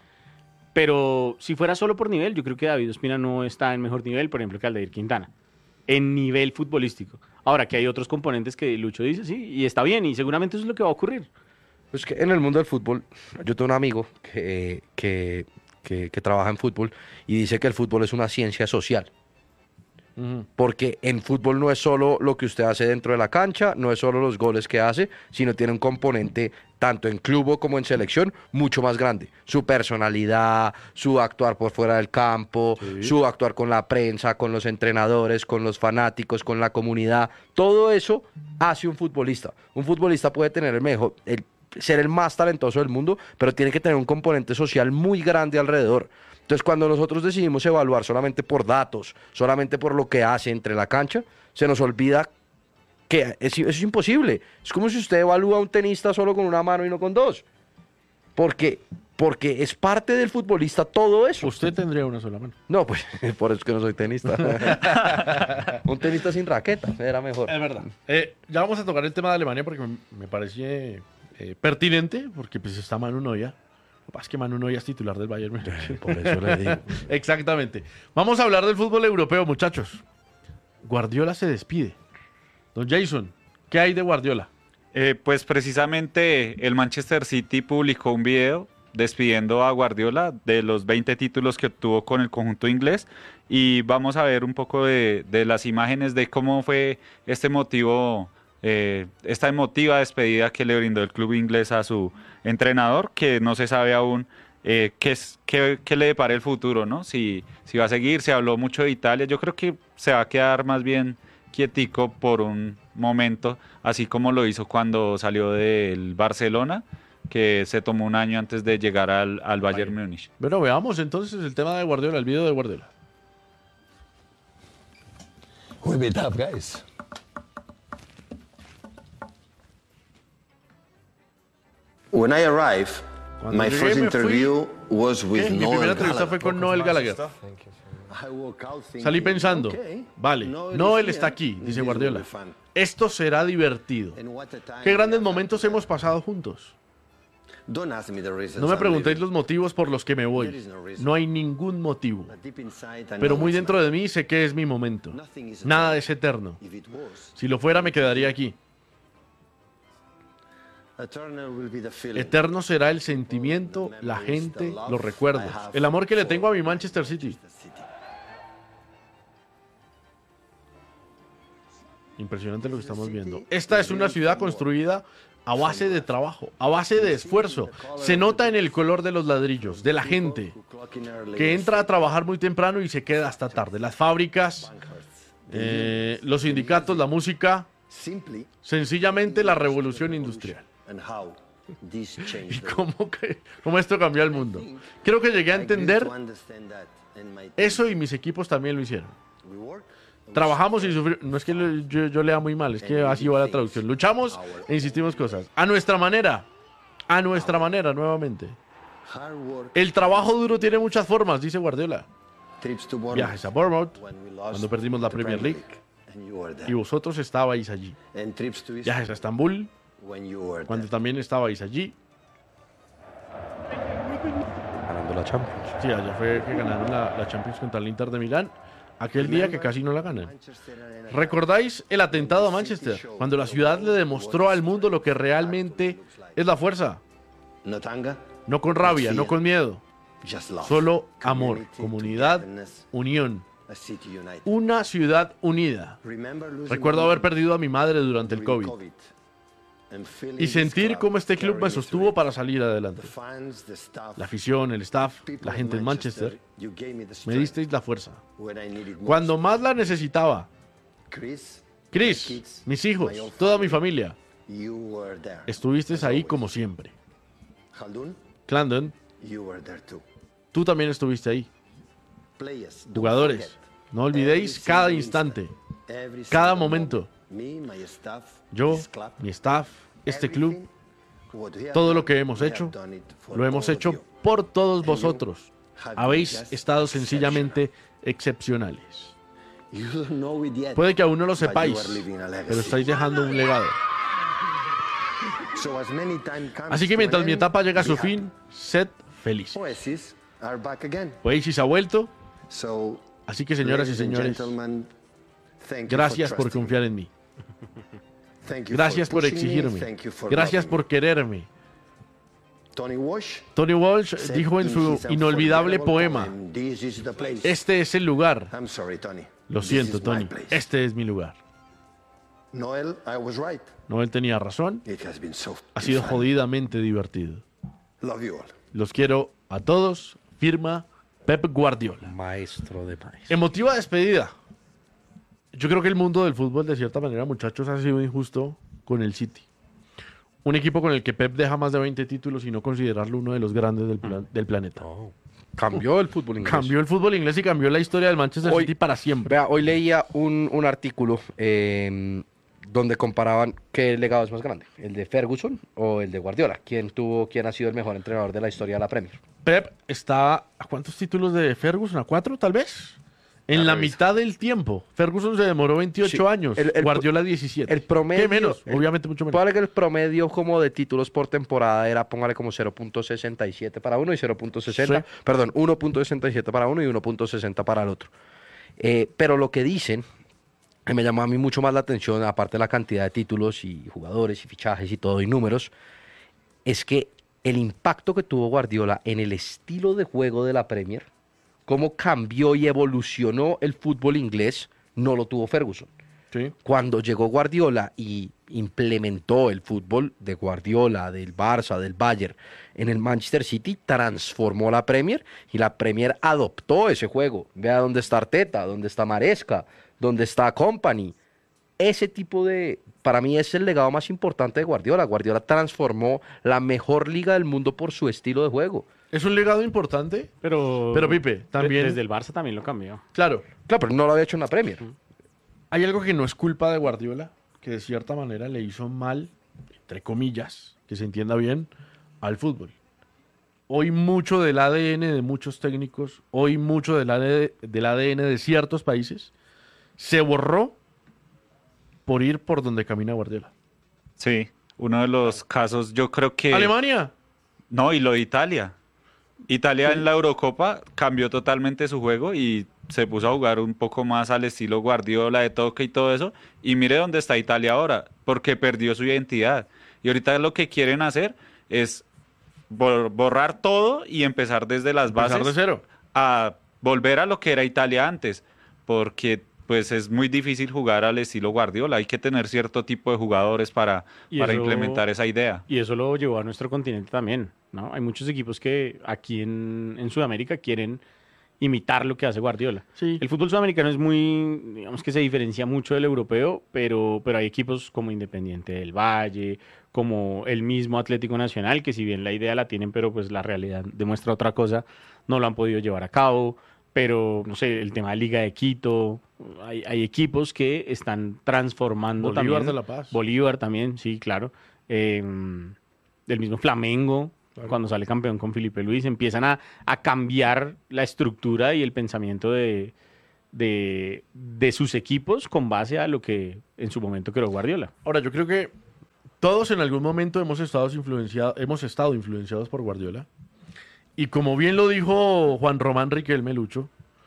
Pero si fuera solo por nivel, yo creo que David Ospina no está en mejor nivel, por ejemplo, que Aldair Quintana, en nivel futbolístico. Ahora, que hay otros componentes que Lucho dice, sí, y está bien, y seguramente eso es lo que va a ocurrir. Pues que en el mundo del fútbol, yo tengo un amigo que, que, que, que trabaja en fútbol y dice que el fútbol es una ciencia social. Ujú. Porque en fútbol no es solo lo que usted hace dentro de la cancha, no es solo los goles que hace, sino tiene un componente tanto en club como en selección mucho más grande. Su personalidad, su actuar por fuera del campo, Sí. su actuar con la prensa, con los entrenadores, con los fanáticos, con la comunidad. Todo eso hace un futbolista. Un futbolista puede tener el mejor, el, ser el más talentoso del mundo, pero tiene que tener un componente social muy grande alrededor. Entonces, cuando nosotros decidimos evaluar solamente por datos, solamente por lo que hace entre la cancha, se nos olvida que es, eso es imposible. Es como si usted evalúa a un tenista solo con una mano y no con dos. Porque, porque es parte del futbolista todo eso. Usted tendría una sola mano. No, pues por eso es que no soy tenista. Un tenista sin raqueta, era mejor. Es verdad. Eh, ya vamos a tocar el tema de Alemania porque me, me parece eh, pertinente, porque pues está Manu Neuer. Lo que pasa es que Manu Neuer es titular del Bayern Múnich. Por eso le digo. Exactamente. Vamos a hablar del fútbol europeo, muchachos. Guardiola se despide. Don Jason, ¿qué hay de Guardiola? Eh, pues precisamente el Manchester City publicó un video despidiendo a Guardiola de los veinte títulos que obtuvo con el conjunto inglés y vamos a ver un poco de, de las imágenes de cómo fue este motivo, eh, esta emotiva despedida que le brindó el club inglés a su entrenador, que no se sabe aún eh, qué, es, qué, qué le depara el futuro, ¿no? Si, si va a seguir, se habló mucho de Italia, yo creo que se va a quedar más bien quietico por un momento, así como lo hizo cuando salió del Barcelona, que se tomó un año antes de llegar al, al Bayern Múnich. Bueno, veamos entonces el tema de Guardiola, el video de Guardiola. We'll be tough guys. When I arrived, Cuando my llegué, first me interview was with ¿Qué? Mi Noel primera entrevista Gallagher. fue con Noel Gallagher. I woke out thinking, Salí pensando, okay, vale, Noel Noel is está here, aquí, this dice will Guardiola. be fun. Esto será divertido. And what a time Qué grandes we have momentos had hemos pasado juntos. Don't ask me the reasons No me I'm preguntéis leaving. los motivos por los que me There voy. is no reason. No hay ningún motivo. But deep inside, I Pero know muy it's dentro mine. de mí sé que es mi momento. Nothing is Nada eternal. es eterno. If it was, Si lo fuera, me quedaría aquí. eternal will be the feeling. Eterno será el sentimiento, la gente, los recuerdos, el amor que le tengo a mi Manchester City. Impresionante lo que estamos viendo. Esta es una ciudad construida a base de trabajo, a base de esfuerzo. Se nota en el color de los ladrillos, de la gente, que entra a trabajar muy temprano y se queda hasta tarde. Las fábricas, eh, los sindicatos, la música, Simply, sencillamente la revolución industrial. and how this changed Y the world. cómo, que, cómo esto cambió el mundo. Creo que llegué a I grew entender to understand that, and my team, eso y mis equipos también lo hicieron. we work, Trabajamos y sufrimos. No es que lo- yo, yo lea muy mal, es que así va la traducción. Luchamos e insistimos cosas. A nuestra manera. A nuestra manera, nuevamente. Hard work, El trabajo duro tiene muchas formas, dice Guardiola. trips to Bournemouth, Viajes a Bournemouth, when we lost cuando perdimos la the Premier League, and you were there. y vosotros estabais allí. And trips to Viajes a Estambul, when you were cuando there. también estabais allí. Ganando la Champions. Sí, allá fue que ganaron la, la Champions contra el Inter de Milán. Aquel día que casi no la ganan. ¿Recordáis el atentado a Manchester? Cuando la ciudad le demostró al mundo lo que realmente es la fuerza. Not anger, No con rabia, no con miedo. just love. Solo amor, Community, comunidad, togetherness, unión. a city united. Una ciudad unida. Remember losing Recuerdo my haber mother perdido a mi madre durante el during COVID and feeling y this sentir club cómo este club me carrying sostuvo through. para salir adelante. The fans, the staff, La afición, el staff, people la of gente en Manchester, you gave me the me strength disteis la fuerza. when I needed most. Cuando más la necesitaba. Chris, my Chris, kids, mis hijos, my old toda mi family, familia, you were there. estuvisteis As ahí always. como siempre. Khaldun, Clandon, you were there too. tú también estuviste ahí. Players, don't Jugadores, forget. no olvidéis Every cada single instante, instant, every cada single momento. moment. Me, my staff, Yo, this club, mi staff, este club, everything, what we have todo done, lo que hemos we have hecho, done it for lo hemos all of hecho you. por todos And you vosotros. have been Habéis just estado exceptional. sencillamente excepcionales. You don't know it yet, Puede que aún no lo but you sepáis, are leaving a legacy. pero estáis dejando un legado. So as many time comes Así que to mientras an mi end, etapa llega a su be happy. fin, sed felices. Oasis are back again. Oasis ha vuelto, So, así que señoras y ladies and señores, gentlemen, thank you gracias for por trusting confiar me. en mí. Thank you Gracias for por pushing me. exigirme. Thank you for Gracias loving por me. quererme. Tony Walsh Tony Walsh said dijo en in su his inolvidable unforgettable poema, poem, "This is the place." este es el lugar. I'm sorry, Tony. Lo This siento, is my Tony, place. este es mi lugar. Noel, I was right. No, él tenía razón. It has been so Ha sido fun. jodidamente divertido. Love you all. Los quiero a todos. Firma Pep Guardiola. Maestro de maestros. Emotiva despedida. Yo creo que el mundo del fútbol, de cierta manera, muchachos, ha sido injusto con el City. Un equipo con el que Pep deja más de veinte títulos y no considerarlo uno de los grandes del, plan- del planeta. No. Cambió el fútbol inglés. Cambió el fútbol inglés y cambió la historia del Manchester Hoy- City para siempre. Vea, hoy leía un, un artículo eh, donde comparaban qué legado es más grande, el de Ferguson o el de Guardiola. ¿Quién tuvo, quién ha sido el mejor entrenador de la historia de la Premier? Pep está a cuántos títulos de Ferguson, a cuatro tal vez. En Ya la revisa. mitad del tiempo. Ferguson se demoró veintiocho Sí, años. el- el- Guardiola diecisiete. El promedio. ¿Qué menos? el- Obviamente mucho menos. Póngale que el promedio como de títulos por temporada era, póngale como cero punto sesenta y siete para uno y cero punto sesenta. Sí. Perdón, uno punto sesenta y siete para uno y uno punto sesenta para el otro. Eh, pero lo que dicen, que me llamó a mí mucho más la atención, aparte de la cantidad de títulos y jugadores y fichajes y todo y números, es que el impacto que tuvo Guardiola en el estilo de juego de la Premier, cómo cambió y evolucionó el fútbol inglés, no lo tuvo Ferguson. Sí. Cuando llegó Guardiola y implementó el fútbol de Guardiola, del Barça, del Bayern en el Manchester City, transformó la Premier y la Premier adoptó ese juego. Vea dónde está Arteta, dónde está Maresca, dónde está Company. Ese tipo de, para mí es el legado más importante de Guardiola. Guardiola transformó la mejor liga del mundo por su estilo de juego. Es un legado importante. Pero, Pero, Pipe, también- Desde el Barça también lo cambió. Claro, Claro, pero no lo había hecho en la Premier. hay algo que no es culpa de Guardiola, que de cierta manera le hizo mal, entre comillas, que se entienda bien, al fútbol. Hoy mucho del A D N de muchos técnicos, hoy mucho del A D N, del A D N de ciertos países, se borró por ir por donde camina Guardiola. Sí, uno de los casos, yo creo que... Alemania. No, y lo de Italia. Italia en la Eurocopa cambió totalmente su juego y se puso a jugar un poco más al estilo Guardiola, de toque y todo eso. Y mire dónde está Italia ahora, porque perdió su identidad. Y ahorita lo que quieren hacer es bor- borrar todo y empezar desde las Empezar bases de cero. a volver a lo que era Italia antes, porque pues es muy difícil jugar al estilo Guardiola. Hay que tener cierto tipo de jugadores para, Y para eso- implementar esa idea. Y eso lo llevó a nuestro continente también, ¿no? Hay muchos equipos que aquí en, en Sudamérica quieren imitar lo que hace Guardiola. Sí. El fútbol sudamericano es muy, digamos que se diferencia mucho del europeo, pero, pero hay equipos como Independiente del Valle, como el mismo Atlético Nacional, que si bien la idea la tienen, pero pues la realidad demuestra otra cosa, no lo han podido llevar a cabo. Pero, no sé, el tema de Liga de Quito, hay, hay equipos que están transformando Bolívar también. de La Paz. Bolívar también, sí, claro. Eh, del mismo Flamengo, cuando sale campeón con Felipe Luis, empiezan a, a cambiar la estructura y el pensamiento de, de, de sus equipos con base a lo que en su momento creó Guardiola. Ahora, yo creo que todos en algún momento hemos estado influenciados, hemos estado influenciados por Guardiola. Y como bien lo dijo Juan Román Riquelme, Lucho,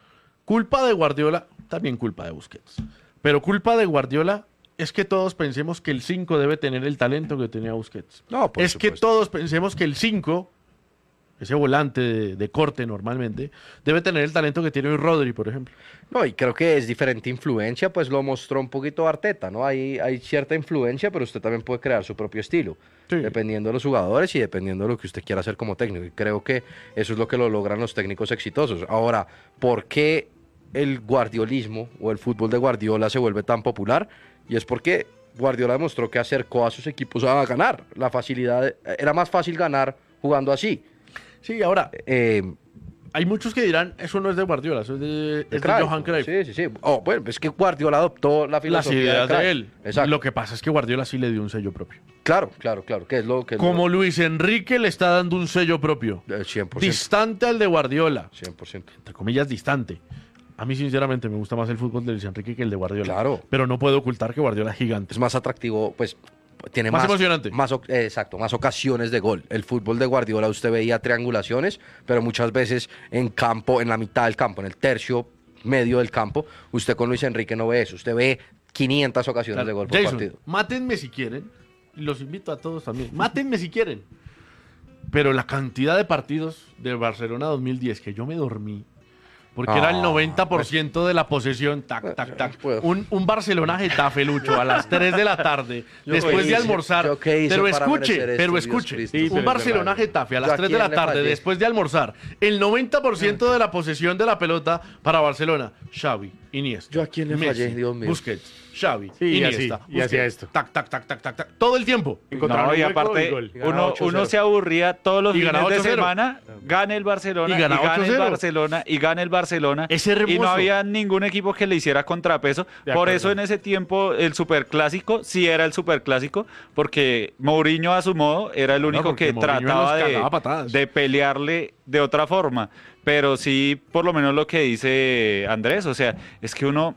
culpa de Guardiola, también culpa de Busquets. Pero culpa de Guardiola es que todos pensemos que el cinco debe tener el talento que tenía Busquets. No, por es que supuesto. todos pensemos que el cinco, ese volante de, de corte normalmente, debe tener el talento que tiene hoy Rodri, por ejemplo. No, y creo que es diferente influencia, pues lo mostró un poquito Arteta, ¿no? Hay, hay cierta influencia, pero usted también puede crear su propio estilo, Sí. dependiendo de los jugadores y dependiendo de lo que usted quiera hacer como técnico. Y creo que eso es lo que lo logran los técnicos exitosos. Ahora, ¿por qué el guardiolismo o el fútbol de Guardiola se vuelve tan popular? Y es porque Guardiola demostró que acercó a sus equipos a ganar. La facilidad, de- era más fácil ganar jugando así. Sí, ahora, Eh, hay muchos que dirán, eso no es de Guardiola, eso es de, es de Cruyff. Johan Cruyff. Sí, sí, sí. Oh, bueno, es que Guardiola adoptó la Las filosofía ideas Cruyff. de él. Exacto. Lo que pasa es que Guardiola sí le dio un sello propio. Claro, claro, claro. Que es lo que es Como lo- Luis Enrique le está dando un sello propio. el cien por ciento. Distante al de Guardiola. cien por ciento. Entre comillas, distante. A mí, sinceramente, me gusta más el fútbol de Luis Enrique que el de Guardiola. Claro. Pero no puedo ocultar que Guardiola es gigante. Es más atractivo, pues tiene Más más, emocionante. más oc- eh, exacto, más ocasiones de gol. El fútbol de Guardiola usted veía triangulaciones, pero muchas veces en campo, en la mitad del campo, en el tercio medio del campo, usted con Luis Enrique no ve eso. Usted ve quinientas ocasiones de gol por Jason, partido. mátenme si quieren. Y los invito a todos también. Mátenme si quieren. Pero la cantidad de partidos del Barcelona dos mil diez que yo me dormí, porque era el Ah, noventa por ciento de la posesión, tac, tac, tac. Pues- Un, un Barcelona-Getafe, Lucho, a las tres de la tarde, Yo después qué de hice, almorzar. yo qué hice Pero para escuche, merecer esto, pero Dios escuche. Cristo. Sí, Un pero es Barcelona-Getafe a ¿Yo las a tres de quién la le tarde, fallé? después de almorzar. El noventa por ciento de la posesión de la pelota para Barcelona. Xavi, Iniesta. ¿Yo a quién le Messi, fallé, Dios mío? Busquets, Xavi, Sí, y Iniesta. así, y hacía Busquets, esto. Tac, tac, tac, tac, tac, tac. Todo el tiempo. Encontraron No, y un hueco aparte, y gol. Y ganaba uno, ocho cero. uno se aburría todos los Y fines ganaba de ocho cero. semana, gana el Barcelona, Y y, ganaba gana ocho el cero. Barcelona, y gana el Barcelona. Es hermoso. Y no había ningún equipo que le hiciera contrapeso. De Por acuerdo. eso en ese tiempo el superclásico sí era el superclásico, porque Mourinho a su modo era el Bueno, único porque que Mourinho trataba los cagaba a de, patadas. de pelearle de otra forma. Pero sí, por lo menos lo que dice Andrés, o sea, es que uno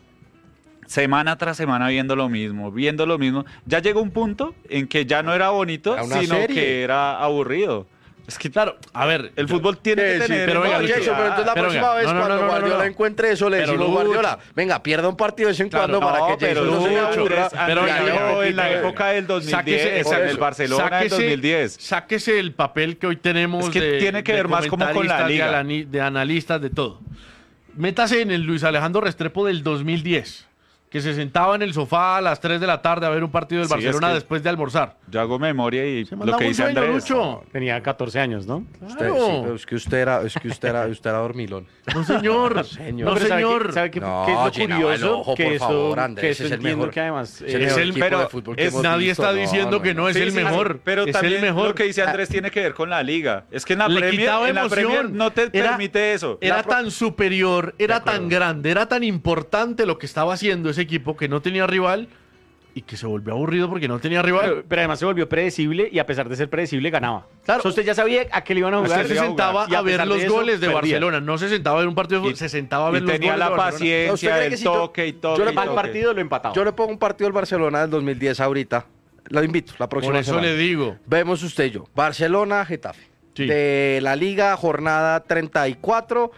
semana tras semana viendo lo mismo, viendo lo mismo, ya llegó un punto en que ya no era bonito, Era una sino serie. que era aburrido. Es que Claro, a ver, el fútbol tiene Sí, que sí, tener... pero venga, No, Lucho, Jason, pero entonces la pero próxima venga, vez no, no, cuando no, no, Guardiola no. encuentre eso, le Pero, decimos, Lucho. Guardiola, venga, pierda un partido de vez en Claro, cuando para No, que pero Jason no se me Lucho, aburra. Andrés, pero Andrés venga, llegó venga, en la venga. época del dos mil diez, Sáquese- en el eso, Barcelona del sáquese- dos mil diez. Sáquese el papel que hoy tenemos Es que de, tiene que de ver más como con la comentaristas, liga. De, alani- de analistas, de todo. Métase en el Luis Alejandro Restrepo del dos mil diez, que se sentaba en el sofá a las tres de la tarde a ver un partido del Sí, es Barcelona que- después de almorzar. Yo hago memoria y Se lo mandaba que un dice sueño, Andrés. Lucho. Tenía catorce años, ¿no? Usted, Claro. sí, pero es que usted era, es que usted era, usted era dormilón. No, señor. Señor. No, pero ¿sabe señor. qué- ¿Sabe qué, No, qué es lo llenaba el curioso? ojo, que por eso, favor, Andrés, que ese eso es el entiendo mejor. que además... Es eh, el mejor el- equipo pero de fútbol que es- hemos Nadie visto. está No, diciendo no, que no, no. es Sí, el sí, mejor. Pero es también el mejor. lo que dice Andrés tiene que ver con la liga. Es que en la Le Premier, quitaba en la emoción. Premier no te Era- permite eso. Era La pro- tan superior, era tan grande, era tan importante lo que estaba haciendo ese equipo que no tenía rival y que se volvió aburrido porque no tenía rival. Pero, pero además se volvió predecible y a pesar de ser predecible ganaba. Claro. O sea, usted ya sabía a qué le iban a jugar. Usted se iba a sentaba jugar. Y a ver pesar los de eso, goles de perdía. Barcelona, no se sentaba a ver un partido de Y- fútbol, se sentaba a ver y los tenía goles la de Barcelona. ¿Usted paciencia cree del que si yo- toque y toque. yo le y Mal pongo toque. partido lo empataba. Yo le pongo un partido al Barcelona del dos mil diez ahorita. Lo invito, la próxima Por eso semana. le digo. Vemos usted y yo. Barcelona, Getafe. Sí. De la Liga, jornada treinta y cuatro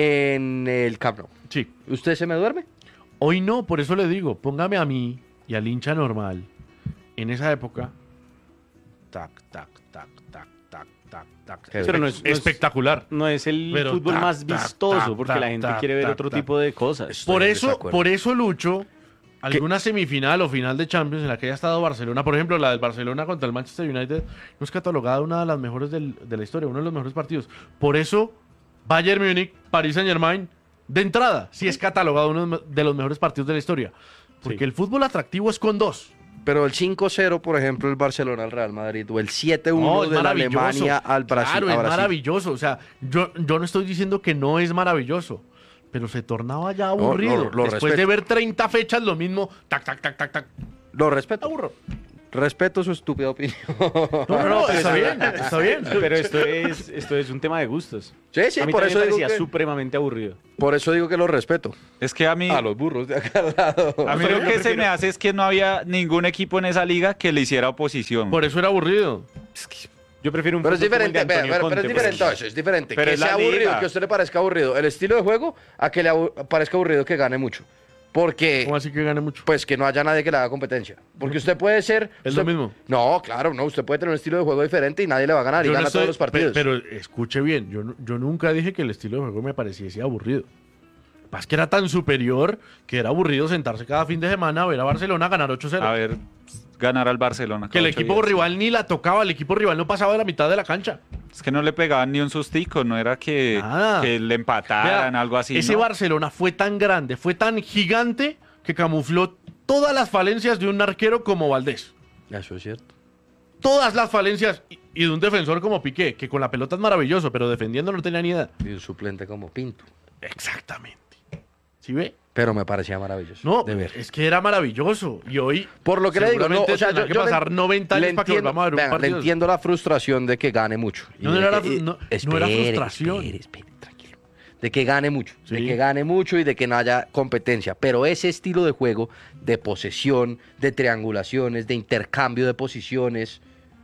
en el Camp Nou. Sí. ¿Usted se me duerme? Hoy no, por eso le digo, póngame a mí y al hincha normal en esa época. Tac, tac, tac, tac, tac, tac, tac. Pero no es- no es- espectacular. No es el Pero fútbol tac, más tac, vistoso tac, porque tac, la gente tac, quiere ver tac, otro tac. tipo de cosas. Estoy Por en eso, desacuerdo. por eso, Lucho, alguna semifinal o final de Champions en la que haya estado Barcelona, por ejemplo, la del Barcelona contra el Manchester United, no es catalogada una de las mejores del- de la historia, uno de los mejores partidos. Por eso, Bayern Múnich, Paris Saint Germain, de entrada, sí es catalogado uno de los mejores partidos de la historia. Porque Sí. el fútbol atractivo es con dos. Pero el cinco cero, por ejemplo, el Barcelona al Real Madrid, o el siete uno No, es de la maravilloso. Alemania al Brasil. Claro, a es Brasil. maravilloso. O sea, yo, yo no estoy diciendo que no es maravilloso, pero se tornaba ya aburrido. lo- lo Después respeto. de ver treinta fechas, lo mismo, tac, tac, tac, tac, tac. Lo respeto. Aburro. Respeto Respeto su estúpida opinión. No, no, no, está bien, está bien. Pero esto es, esto es un tema de gustos. Sí, sí, a mí por también eso me digo parecía que- supremamente aburrido. Por eso digo que lo respeto. Es que a mí, A los burros de acá al lado. a mí lo que se me hace es que no había ningún equipo en esa liga que le hiciera oposición. Por eso era aburrido. Yo prefiero un Pero es fútbol como el diferente, de pero, Antonio pero- pero es Conte, por diferente ejemplo. eso, es diferente. Pero que es la sea aburrido, liga. que a usted le parezca aburrido el estilo de juego, a que le abu- parezca aburrido que gane mucho. Porque, ¿Cómo así que gane mucho? pues, que no haya nadie que le haga competencia. Porque usted puede ser... Es usted- lo mismo. No, claro, no. Usted puede tener un estilo de juego diferente y nadie le va a ganar y Yo no gana estoy- todos los partidos. pe- Pero, escuche bien, yo, no- yo nunca dije que el estilo de juego me pareciese aburrido. Más que era tan superior que era aburrido sentarse cada fin de semana a ver a Barcelona ganar ocho cero. A ver, ganar al Barcelona. Que el cada ocho equipo días. rival ni la tocaba, el equipo rival no pasaba de la mitad de la cancha. Es que no le pegaban ni un sustico, no era que, Nada. que le empataran, Vea, algo así. Ese ¿no? Barcelona fue tan grande, fue tan gigante que camufló todas las falencias de un arquero como Valdés. Eso es cierto. Todas las falencias y, y de un defensor como Piqué, que con la pelota es maravilloso, pero defendiendo no tenía ni idea. Y un suplente como Pinto. Exactamente. ¿Sí ve? Pero me parecía maravilloso. No, de ver. es que era maravilloso. Y hoy, Por lo que le digo, no, seguramente o sea, tendrá yo, que yo le- pasar noventa le años para que entiendo- volvamos a ver un vean, le partido. entiendo la frustración de que gane mucho. Y No, no de era que- fru- y- no- no era frustración. Espere, espere, tranquilo. De que gane mucho, de Sí. que gane mucho y de que no haya competencia. Pero ese estilo de juego, de posesión, de triangulaciones, de intercambio de posiciones,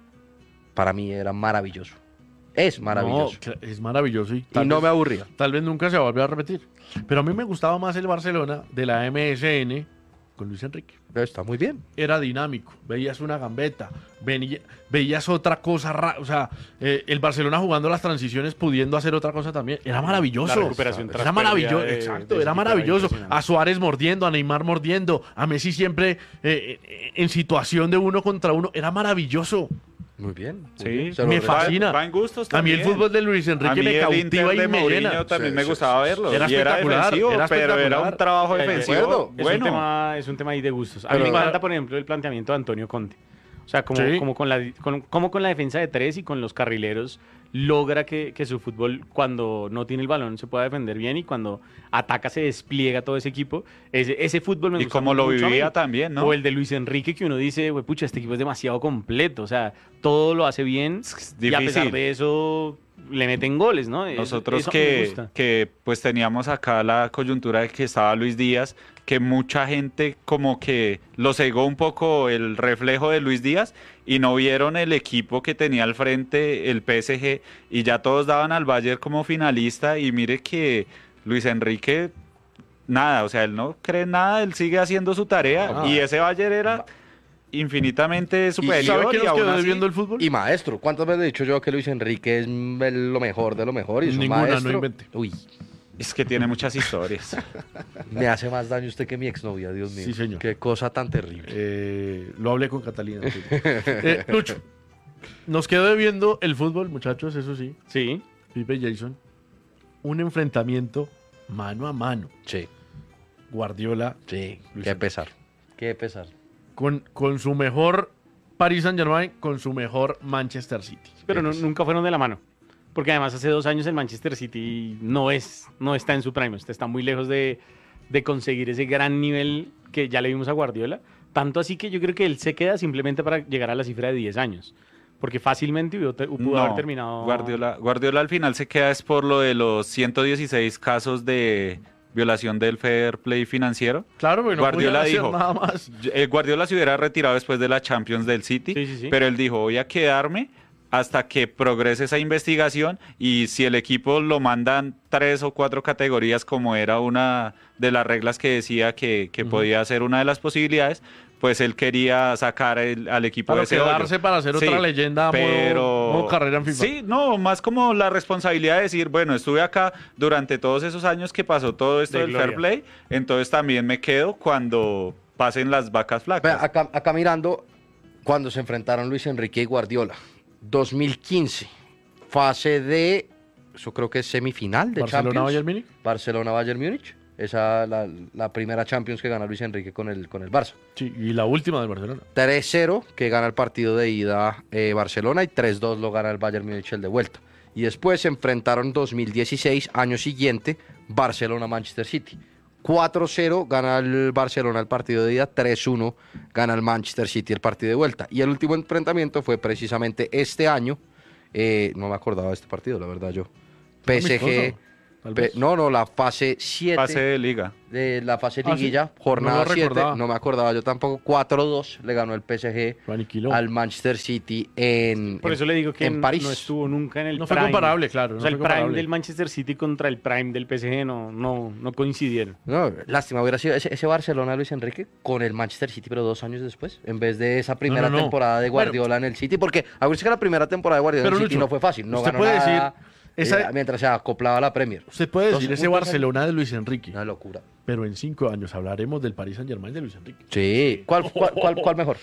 para mí era maravilloso. Es maravilloso. No, cla- es maravilloso. Y, y tal no vez- me aburría. Tal vez nunca se va a volver a repetir. Pero a mí me gustaba más el Barcelona de la M S N con Luis Enrique. Está muy bien. Era dinámico, veías una gambeta, venía- veías otra cosa, ra- o sea, eh, el Barcelona jugando las transiciones, pudiendo hacer otra cosa también. Era maravilloso. La recuperación tras Era maravilloso, pérdida de- exacto, de era ese tipo era maravilloso. impresionante. A Suárez mordiendo, a Neymar mordiendo, a Messi siempre eh, eh, en situación de uno contra uno. Era maravilloso. Muy bien. muy Sí, bien. Se lo Me respeto. fascina. Va en gustos A mí el también. fútbol de Luis A Enrique mí me el cautiva Inter y de me Mourinho llena. también Sí, me sí, gustaba sí, verlo. Era y era espectacular, defensivo, era pero era espectacular. un trabajo Eh, de defensivo. acuerdo. Es, bueno, un tema, es un tema ahí de gustos. A Pero- mí me encanta, por ejemplo, el planteamiento de Antonio Conte. O sea, como, Sí. como, con, la, con, como con la defensa de tres y con los carrileros logra que, que su fútbol, cuando no tiene el balón, se pueda defender bien y cuando ataca se despliega todo ese equipo. Ese, ese fútbol me y gusta como lo mucho a mí. vivía también, ¿no? O el de Luis Enrique, que uno dice, güey, pucha, este equipo es demasiado completo. O sea, todo lo hace bien Es y a pesar difícil. de eso le meten goles, ¿no? Es- Nosotros eso a mí me que, gusta. que pues teníamos acá la coyuntura de que estaba Luis Díaz, que mucha gente como que lo cegó un poco el reflejo de Luis Díaz y no vieron el equipo que tenía al frente el P S G y ya todos daban al Bayern como finalista y mire que Luis Enrique nada, o sea, él no cree nada, él sigue haciendo su tarea Ah. y ese Bayern era infinitamente superior. ¿Sabe qué y nos aún quedó así- debiendo el fútbol? Y maestro, ¿cuántas veces he dicho yo que Luis Enrique es mm, el- lo mejor de lo mejor? Y es un Ninguna, no maestro. invente. Uy, Es que tiene muchas historias. me hace más daño usted que mi exnovia, Dios mío. Sí, señor. Qué cosa tan terrible. Eh, lo hablé con Catalina. sí. Eh, Lucho, nos quedó debiendo el fútbol, muchachos, eso sí. Sí. Pipe y Jason. Un enfrentamiento mano a mano. Sí, Guardiola sí. Luis Qué Enrique. pesar. Qué pesar. con, con su mejor Paris Saint Germain, con su mejor Manchester City. Pero no- Pues. nunca fueron de la mano. Porque además hace dos años el Manchester City no es, no está en su prime, está está muy lejos de, de conseguir ese gran nivel que ya le vimos a Guardiola. Tanto así que yo creo que él se queda simplemente para llegar a la cifra de diez años. Porque fácilmente pudo, pudo haber terminado. Guardiola, Guardiola al final se queda es por lo de los ciento dieciséis casos de violación del fair play financiero. Claro, pero no Guardiola podía hacer dijo, nada más. Eh, Guardiola se hubiera retirado después de la Champions del City, Sí, sí, sí. pero él dijo, voy a quedarme hasta que progrese esa investigación y si el equipo lo mandan tres o cuatro categorías como era una de las reglas que decía que, que podía ser una de las posibilidades, pues él quería sacar el- al equipo Para de ese quedarse hoyo. para hacer otra leyenda a modo- pero... modo carrera en FIFA. Sí, no, más como la responsabilidad de decir, bueno, estuve acá durante todos esos años que pasó todo esto De del fair gloria. play, entonces también me quedo cuando pasen las vacas Vea, flacas. acá, acá mirando cuando se enfrentaron Luis Enrique y Guardiola. dos mil quince, fase de, eso creo que es semifinal de Barcelona, Champions. Bayern Múnich. Barcelona-Bayern Múnich. Esa la, la primera Champions que gana Luis Enrique con el, con el Barça. Sí, y la última del Barcelona. tres cero que gana el partido de ida eh, Barcelona y tres dos lo gana el Bayern Múnich el de vuelta. Y después se enfrentaron dos mil dieciséis, año siguiente, Barcelona-Manchester City. cuatro cero gana el Barcelona el partido de ida, tres uno gana el Manchester City el partido de vuelta. Y el último enfrentamiento fue precisamente este año, eh, no me acordaba de este partido, la verdad yo. P S G, Pe- no, no, la fase siete. Fase de liga. De la fase Ah, liguilla, ¿sí? jornada No lo siete, recordaba. no me acordaba yo tampoco, cuatro dos le ganó el P S G Lo aniquiló. al Manchester City en, Por en- eso le digo que en n- París. no estuvo nunca en el No fue prime. comparable, claro, O no sea, el fue prime comparable. del Manchester City contra el prime del P S G no, no, no coincidieron. No, lástima, hubiera sido ese, ese Barcelona Luis Enrique con el Manchester City, pero dos años después, en vez de esa primera no, no. temporada de Guardiola en el City, porque acuérdense que la primera temporada de Guardiola en Pero, el City Lucho, no fue fácil, no usted ganó puede nada, decir, esa- eh, mientras se acoplaba a la Premier. Usted puede Dos decir ese segundos, Barcelona de Luis Enrique, Una locura. pero en cinco años hablaremos del Paris Saint Germain de Luis Enrique. Sí, ¿cuál, cuál, cuál, cuál mejor?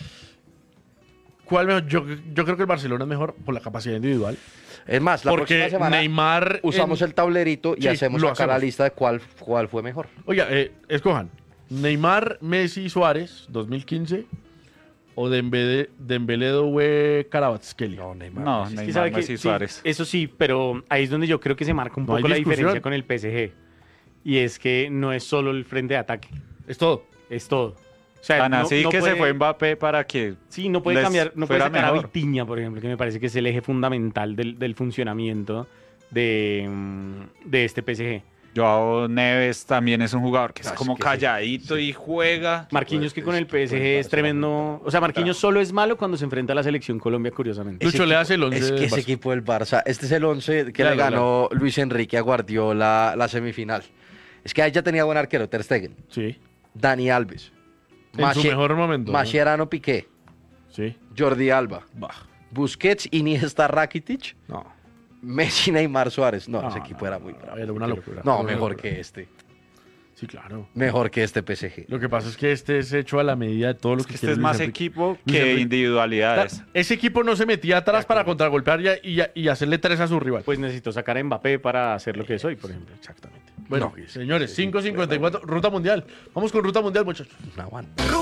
¿Cuál mejor? Yo, yo creo que el Barcelona es mejor por la capacidad individual. Es más, la Porque próxima semana Neymar usamos en- el tablerito y Sí, hacemos lo acá la hacemos. lista de cuál, cuál fue mejor. Oiga, eh, escojan Neymar, Messi, Suárez, dos mil quince o Dembélé, Dembélé, Doué, Kvaratskhelia. No, Neymar. No, Es que Neymar, sabe que Messi, sí, Suárez. eso sí, pero ahí es donde yo creo que se marca un No hay poco la discusión. diferencia con el P S G. Y es que no es solo el frente de ataque, Es todo. es todo. O sea, Tan no- así no que puede- se fue Mbappé para que Sí, no puede les cambiar, no puede fuera sacar a mejor. Vitinha, por ejemplo, que me parece que es el eje fundamental del, del funcionamiento de, mm, de este P S G. Joao Neves también es un jugador que es No, es como que sí. calladito y juega. Marquinhos que con el P S G es Barcelona, tremendo. O sea, Marquinhos solo es malo cuando se enfrenta a la selección Colombia, curiosamente. Lucho, le hace el once Es que del ese Barça. equipo del Barça, este es el once que Claro, le ganó Luis Enrique a Guardiola la semifinal. Es que ahí ya tenía buen arquero, Ter Stegen, Sí. Dani Alves, En su mejor momento, ¿no? Mascherano Piqué, Sí. Jordi Alba, Bah. Busquets, Iniesta, Rakitic, No. Messi, Neymar, Suárez. No, No, ese equipo no, era no, muy no, bravo. era una locura. No, Era una mejor locura. que este. Sí, claro. Mejor que este P S G. Lo que pasa es que este es hecho a la medida de todo lo Es que que quiere este es Luis más Enrique. equipo Luis que Enrique. individualidades. Claro, ese equipo no se metía atrás para contragolpear y, y, y hacerle tres a su rival. Pues necesito sacar a Mbappé para hacer lo que soy, por ejemplo. Exactamente. Bueno, No, señores, cinco cincuenta y cuatro, Ruta Mundial. Vamos con Ruta Mundial, muchachos. No aguanta.